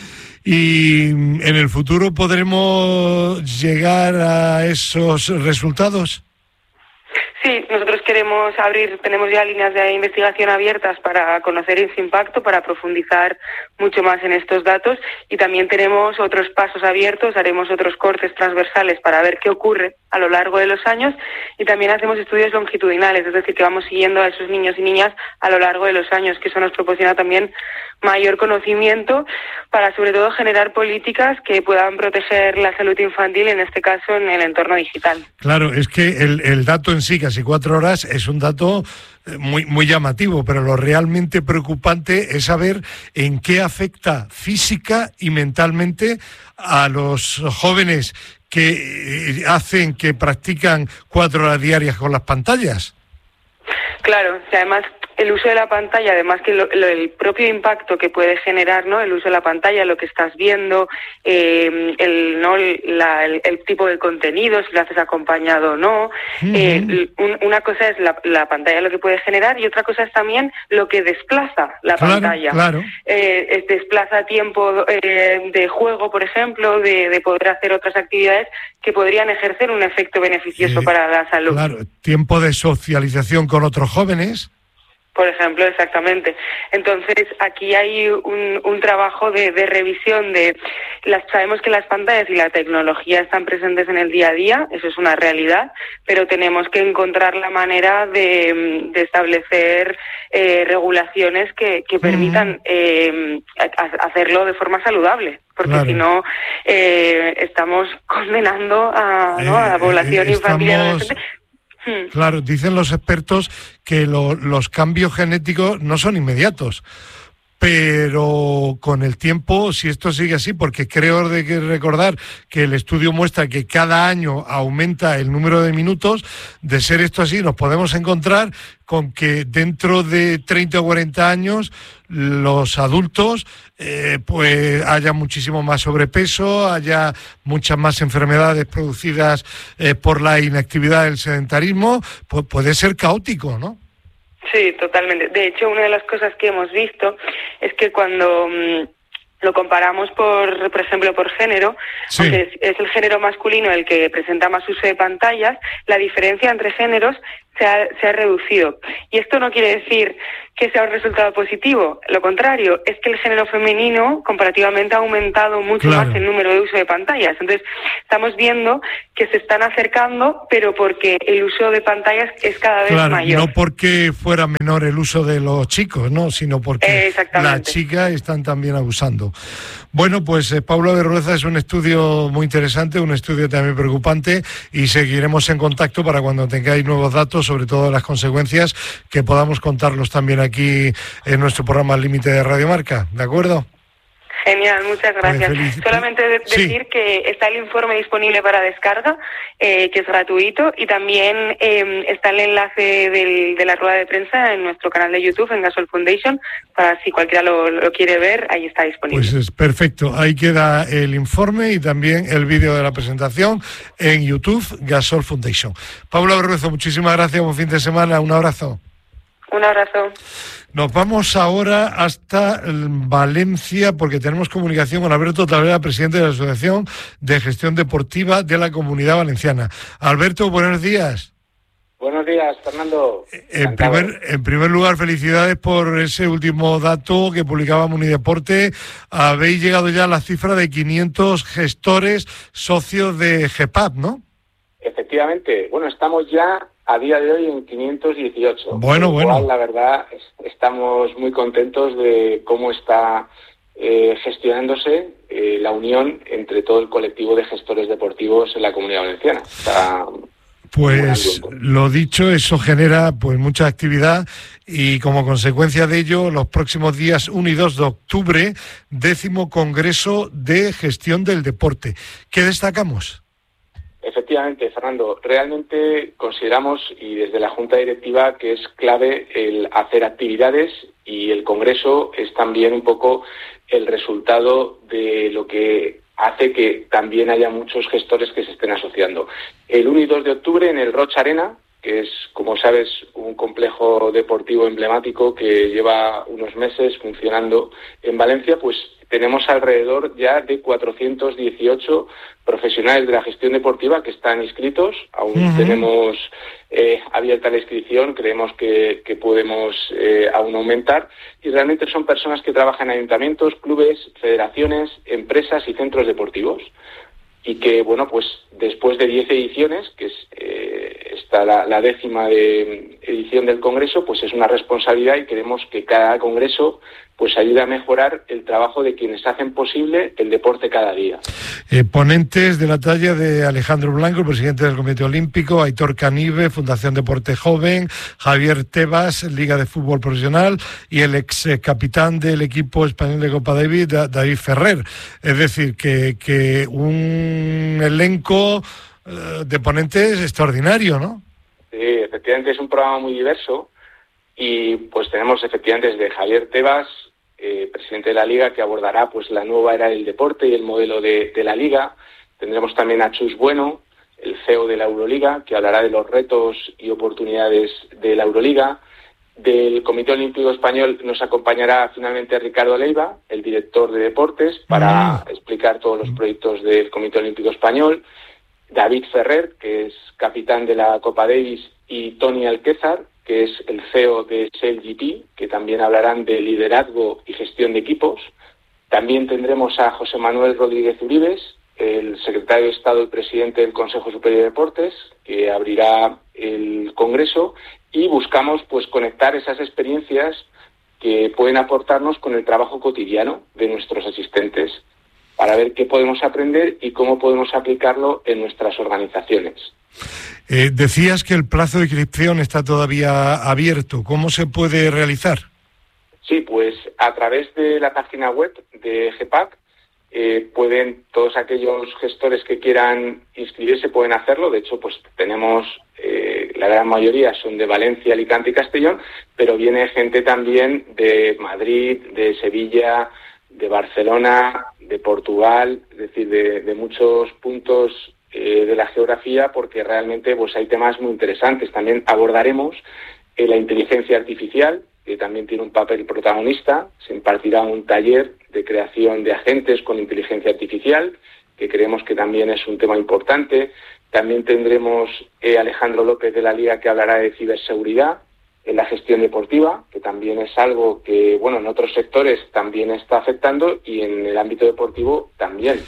¿Y en el futuro podremos llegar a esos resultados? Sí, nosotros queremos abrir, tenemos ya líneas de investigación abiertas para conocer ese impacto, para profundizar mucho más en estos datos, y también tenemos otros pasos abiertos, haremos otros cortes transversales para ver qué ocurre a lo largo de los años, y también hacemos estudios longitudinales, es decir, que vamos siguiendo a esos niños y niñas a lo largo de los años, que eso nos proporciona también mayor conocimiento para sobre todo generar políticas que puedan proteger la salud infantil, en este caso en el entorno digital. Claro, es que el, el dato en sí, casi cuatro horas, es un dato muy, muy llamativo, pero lo realmente preocupante es saber en qué afecta física y mentalmente a los jóvenes que hacen, que practican cuatro horas diarias con las pantallas. Claro, y además el uso de la pantalla, además que lo, lo, el propio impacto que puede generar, ¿no? El uso de la pantalla, lo que estás viendo, eh, el, ¿no? La, el, el tipo de contenido, si lo haces acompañado o no. Uh-huh. Eh, un, una cosa es la, la pantalla, lo que puede generar, y otra cosa es también lo que desplaza la claro, pantalla. Claro. Eh, es, desplaza tiempo eh, de juego, por ejemplo, de, de poder hacer otras actividades que podrían ejercer un efecto beneficioso eh, para la salud. Claro, tiempo de socialización con otros jóvenes. Por ejemplo, exactamente. Entonces, aquí hay un, un trabajo de, de revisión de... las Sabemos que las pantallas y la tecnología están presentes en el día a día, eso es una realidad, pero tenemos que encontrar la manera de, de establecer eh, regulaciones que, que permitan mm. eh, hacerlo de forma saludable, porque claro. si no, eh, estamos condenando a, ¿no? a la población eh, infantil y adolescente. Claro, dicen los expertos que lo, los cambios genéticos no son inmediatos. pero con el tiempo, si esto sigue así, porque creo de que recordar que el estudio muestra que cada año aumenta el número de minutos, de ser esto así, nos podemos encontrar con que dentro de treinta o cuarenta años los adultos eh, pues haya muchísimo más sobrepeso, haya muchas más enfermedades producidas eh, por la inactividad del sedentarismo, pues puede ser caótico, ¿no? Sí, totalmente. De hecho, una de las cosas que hemos visto es que cuando mmm, lo comparamos, por por ejemplo, por género, sí. aunque es, es el género masculino el que presenta más uso de pantallas, la diferencia entre géneros se ha, se ha reducido. Y esto no quiere decir que sea un resultado positivo, lo contrario, es que el género femenino comparativamente ha aumentado mucho claro. más el número de uso de pantallas. Entonces, estamos viendo que se están acercando, pero porque el uso de pantallas es cada vez claro, mayor. No porque fuera menor el uso de los chicos, ¿no? Sino porque eh, las chicas están también abusando. Bueno, pues eh, Paula Berrueza, es un estudio muy interesante, un estudio también preocupante, y seguiremos en contacto para cuando tengáis nuevos datos, sobre todo las consecuencias, que podamos contarlos también aquí en nuestro programa Límite de Radio Marca, ¿de acuerdo? Genial, muchas gracias. Feliz... Solamente de decir sí. que está el informe disponible para descarga, eh, que es gratuito, y también eh, está el enlace del, de la rueda de prensa en nuestro canal de YouTube, en Gasol Foundation, para si cualquiera lo, lo quiere ver, ahí está disponible. Pues es perfecto, ahí queda el informe y también el vídeo de la presentación en YouTube, Gasol Foundation. Paula Berrueza, muchísimas gracias, buen fin de semana, un abrazo. Un abrazo. Nos vamos ahora hasta Valencia porque tenemos comunicación con Alberto Talavera, presidente de la Asociación de Gestión Deportiva de la Comunidad Valenciana. Alberto, buenos días. Buenos días, Fernando. En primer, en primer lugar, felicidades por ese último dato que publicaba Munideporte. Habéis llegado ya a la cifra de quinientos gestores socios de G E P A P, ¿no? Efectivamente. Bueno, estamos ya a día de hoy en quinientos dieciocho. Bueno, bueno. Cual, la verdad, estamos muy contentos de cómo está eh, gestionándose eh, la unión entre todo el colectivo de gestores deportivos en la Comunidad Valenciana. Está Pues lo dicho, eso genera pues mucha actividad y como consecuencia de ello, los próximos días uno y dos de octubre, décimo Congreso de Gestión del Deporte. ¿Qué destacamos? Efectivamente, Fernando, realmente consideramos, y desde la Junta Directiva, que es clave el hacer actividades, y el Congreso es también un poco el resultado de lo que hace que también haya muchos gestores que se estén asociando. El uno y dos de octubre en el Rocha Arena, que es, como sabes, un complejo deportivo emblemático que lleva unos meses funcionando en Valencia, pues tenemos alrededor ya de cuatrocientos dieciocho profesionales de la gestión deportiva que están inscritos. Aún uh-huh. tenemos eh, abierta la inscripción, creemos que, que podemos eh, aún aumentar. Y realmente son personas que trabajan en ayuntamientos, clubes, federaciones, empresas y centros deportivos. Y que, bueno, pues después de diez ediciones, que es eh, está la, la décima de edición del Congreso, pues es una responsabilidad y queremos que cada Congreso pues ayude a mejorar el trabajo de quienes hacen posible el deporte cada día. Eh, ponentes de la talla de Alejandro Blanco, el presidente del Comité Olímpico, Aitor Canive, Fundación Deporte Joven, Javier Tebas, Liga de Fútbol Profesional, y el ex capitán del equipo español de Copa Davis, David Ferrer. Es decir, que, que un elenco eh, de ponentes extraordinario, ¿no? Sí, efectivamente es un programa muy diverso y pues tenemos efectivamente desde Javier Tebas, eh, presidente de la Liga, que abordará pues la nueva era del deporte y el modelo de, de la Liga. Tendremos también a Chus Bueno, el C E O de la Euroliga, que hablará de los retos y oportunidades de la Euroliga. Del Comité Olímpico Español nos acompañará finalmente Ricardo Leiva, el director de deportes, para mm. explicar todos los proyectos del Comité Olímpico Español. David Ferrer, que es capitán de la Copa Davis, y Tony Alquézar, que es el C E O de S E L G P, que también hablarán de liderazgo y gestión de equipos. También tendremos a José Manuel Rodríguez Uribes, el secretario de Estado y presidente del Consejo Superior de Deportes, que abrirá el Congreso, y buscamos pues conectar esas experiencias que pueden aportarnos con el trabajo cotidiano de nuestros asistentes, para ver qué podemos aprender y cómo podemos aplicarlo en nuestras organizaciones. Eh, decías que el plazo de inscripción está todavía abierto. ¿Cómo se puede realizar? Sí, pues a través de la página web de GEPAC eh, pueden todos aquellos gestores que quieran inscribirse pueden hacerlo. De hecho, pues tenemos eh, la gran mayoría son de Valencia, Alicante y Castellón, pero viene gente también de Madrid, de Sevilla, de Barcelona, de Portugal, es decir, de, de muchos puntos eh, de la geografía, porque realmente pues hay temas muy interesantes. También abordaremos eh, la inteligencia artificial, que también tiene un papel protagonista. Se impartirá un taller de creación de agentes con inteligencia artificial, que creemos que también es un tema importante. También tendremos eh, Alejandro López de la Liga, que hablará de ciberseguridad en la gestión deportiva, que también es algo que, bueno, en otros sectores también está afectando y en el ámbito deportivo también.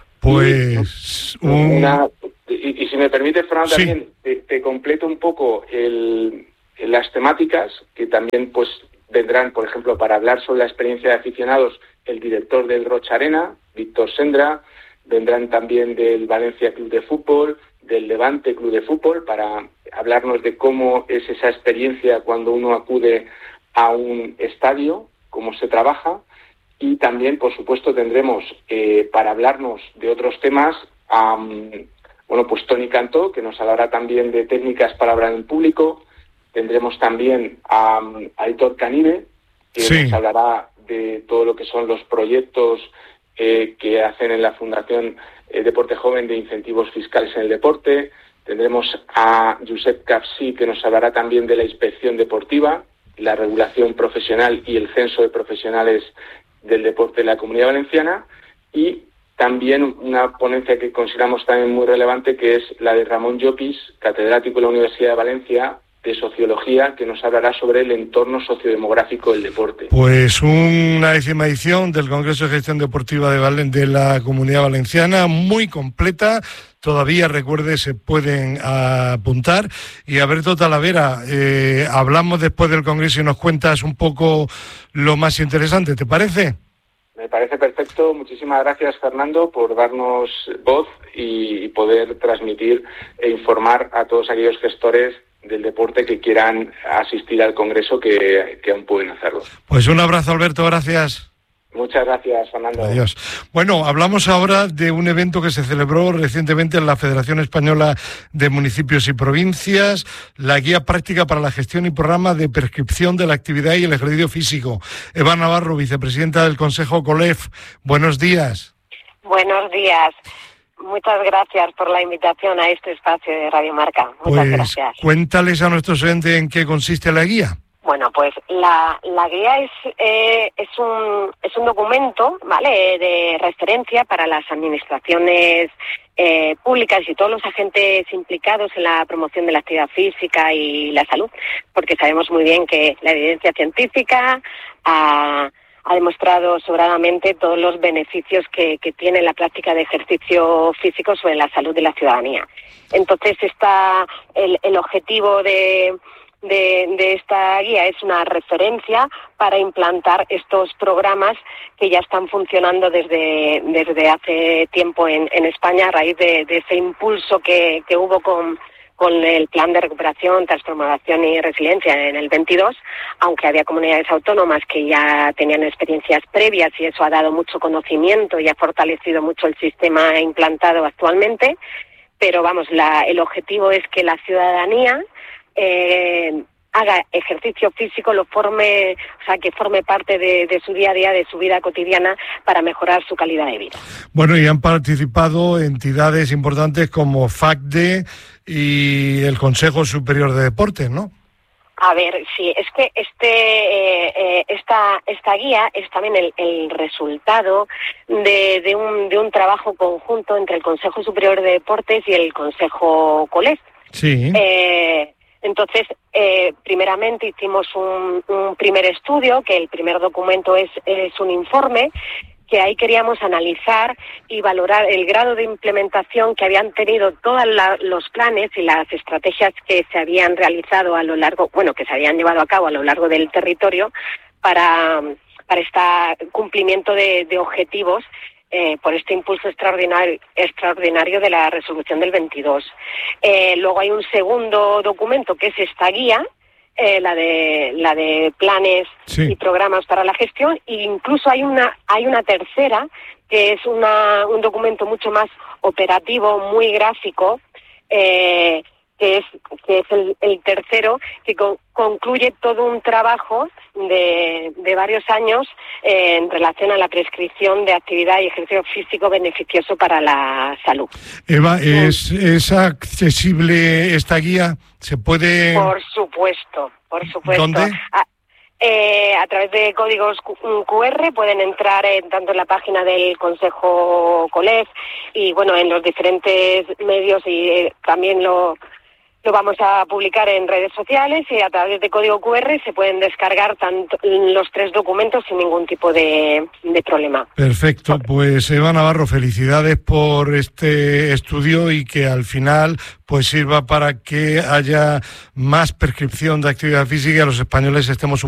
Pues... Y, un... una, y, y si me permite, Fernando, sí. también te, te completo un poco el... las temáticas que también pues vendrán, por ejemplo, para hablar sobre la experiencia de aficionados, el director del Rocha Arena, Víctor Sendra, vendrán también del Valencia Club de Fútbol, del Levante Club de Fútbol, para hablarnos de cómo es esa experiencia cuando uno acude a un estadio, cómo se trabaja, y también, por supuesto, tendremos eh, para hablarnos de otros temas a, um, bueno, pues Toni Cantó, que nos hablará también de técnicas para hablar en público. Tendremos también a, a Aitor Canive, que sí. nos hablará de todo lo que son los proyectos eh, que hacen en la Fundación eh, Deporte Joven de incentivos fiscales en el deporte. Tendremos a Josep Capsí, que nos hablará también de la inspección deportiva, la regulación profesional y el censo de profesionales del deporte en la Comunidad Valenciana. Y también una ponencia que consideramos también muy relevante, que es la de Ramón Llopis, catedrático de la Universidad de Valencia, de Sociología, que nos hablará sobre el entorno sociodemográfico del deporte. Pues una décima edición del Congreso de Gestión Deportiva de, Valen- de la Comunidad Valenciana, muy completa. Todavía, recuerde, se pueden apuntar. Y Alberto Talavera, eh, hablamos después del Congreso y nos cuentas un poco lo más interesante, ¿te parece? Me parece perfecto. Muchísimas gracias, Fernando, por darnos voz y, y poder transmitir e informar a todos aquellos gestores del deporte que quieran asistir al Congreso, que, que aún pueden hacerlo. Pues un abrazo, Alberto, gracias. Muchas gracias, Fernando. Adiós. Bueno, hablamos ahora de un evento que se celebró recientemente en la Federación Española de Municipios y Provincias, la Guía Práctica para la Gestión y Programa de Prescripción de la Actividad y el Ejercicio Físico. Eva Navarro, vicepresidenta del Consejo COLEF, buenos días. Buenos días. Muchas gracias por la invitación a este espacio de Radio Marca. Muchas pues, gracias. Cuéntales a nuestros oyentes en qué consiste la guía. Bueno, pues la, la guía es eh, es un es un documento, ¿vale?, de referencia para las administraciones eh, públicas y todos los agentes implicados en la promoción de la actividad física y la salud, porque sabemos muy bien que la evidencia científica ha, ha demostrado sobradamente todos los beneficios que, que tiene la práctica de ejercicio físico sobre la salud de la ciudadanía. Entonces, está el, el objetivo de De, de esta guía es una referencia para implantar estos programas que ya están funcionando desde desde hace tiempo en, en España, a raíz de, de ese impulso que, que hubo con, con el Plan de Recuperación, Transformación y Resiliencia en el veintidós, aunque había comunidades autónomas que ya tenían experiencias previas y eso ha dado mucho conocimiento y ha fortalecido mucho el sistema implantado actualmente. Pero vamos, la, el objetivo es que la ciudadanía Eh, haga ejercicio físico, lo forme, o sea, que forme parte de, de su día a día, de su vida cotidiana, para mejorar su calidad de vida. Bueno, y han participado entidades importantes como FACDE y el Consejo Superior de Deportes, ¿no? A ver, sí, es que este eh, eh, esta esta guía es también el, el resultado de, de un de un trabajo conjunto entre el Consejo Superior de Deportes y el Consejo COLEF. Sí. Eh, Entonces, eh, primeramente hicimos un, un primer estudio, que el primer documento es, es un informe, que ahí queríamos analizar y valorar el grado de implementación que habían tenido todos los planes y las estrategias que se habían realizado a lo largo, bueno, que se habían llevado a cabo a lo largo del territorio para, para este cumplimiento de, de objetivos. Eh, por este impulso extraordinario, extraordinario de la resolución del veintidós. Eh, luego hay un segundo documento que es esta guía, eh, la de la de planes sí. y programas para la gestión, e incluso hay una hay una tercera que es una, un documento mucho más operativo, muy gráfico, eh, que es que es el, el tercero, que con, concluye todo un trabajo de, de varios años eh, en relación a la prescripción de actividad y ejercicio físico beneficioso para la salud. Eva, ¿es, es accesible esta guía? ¿Se puede...? Por supuesto, por supuesto. ¿Dónde? A, eh, a través de códigos Q R pueden entrar en, tanto en la página del Consejo COLEF y, bueno, en los diferentes medios, y eh, también lo... Lo vamos a publicar en redes sociales, y a través de código Q R se pueden descargar tanto los tres documentos sin ningún tipo de, de problema. Perfecto, pues Eva Navarro, felicidades por este estudio y que al final pues sirva para que haya más prescripción de actividad física y a los españoles estemos un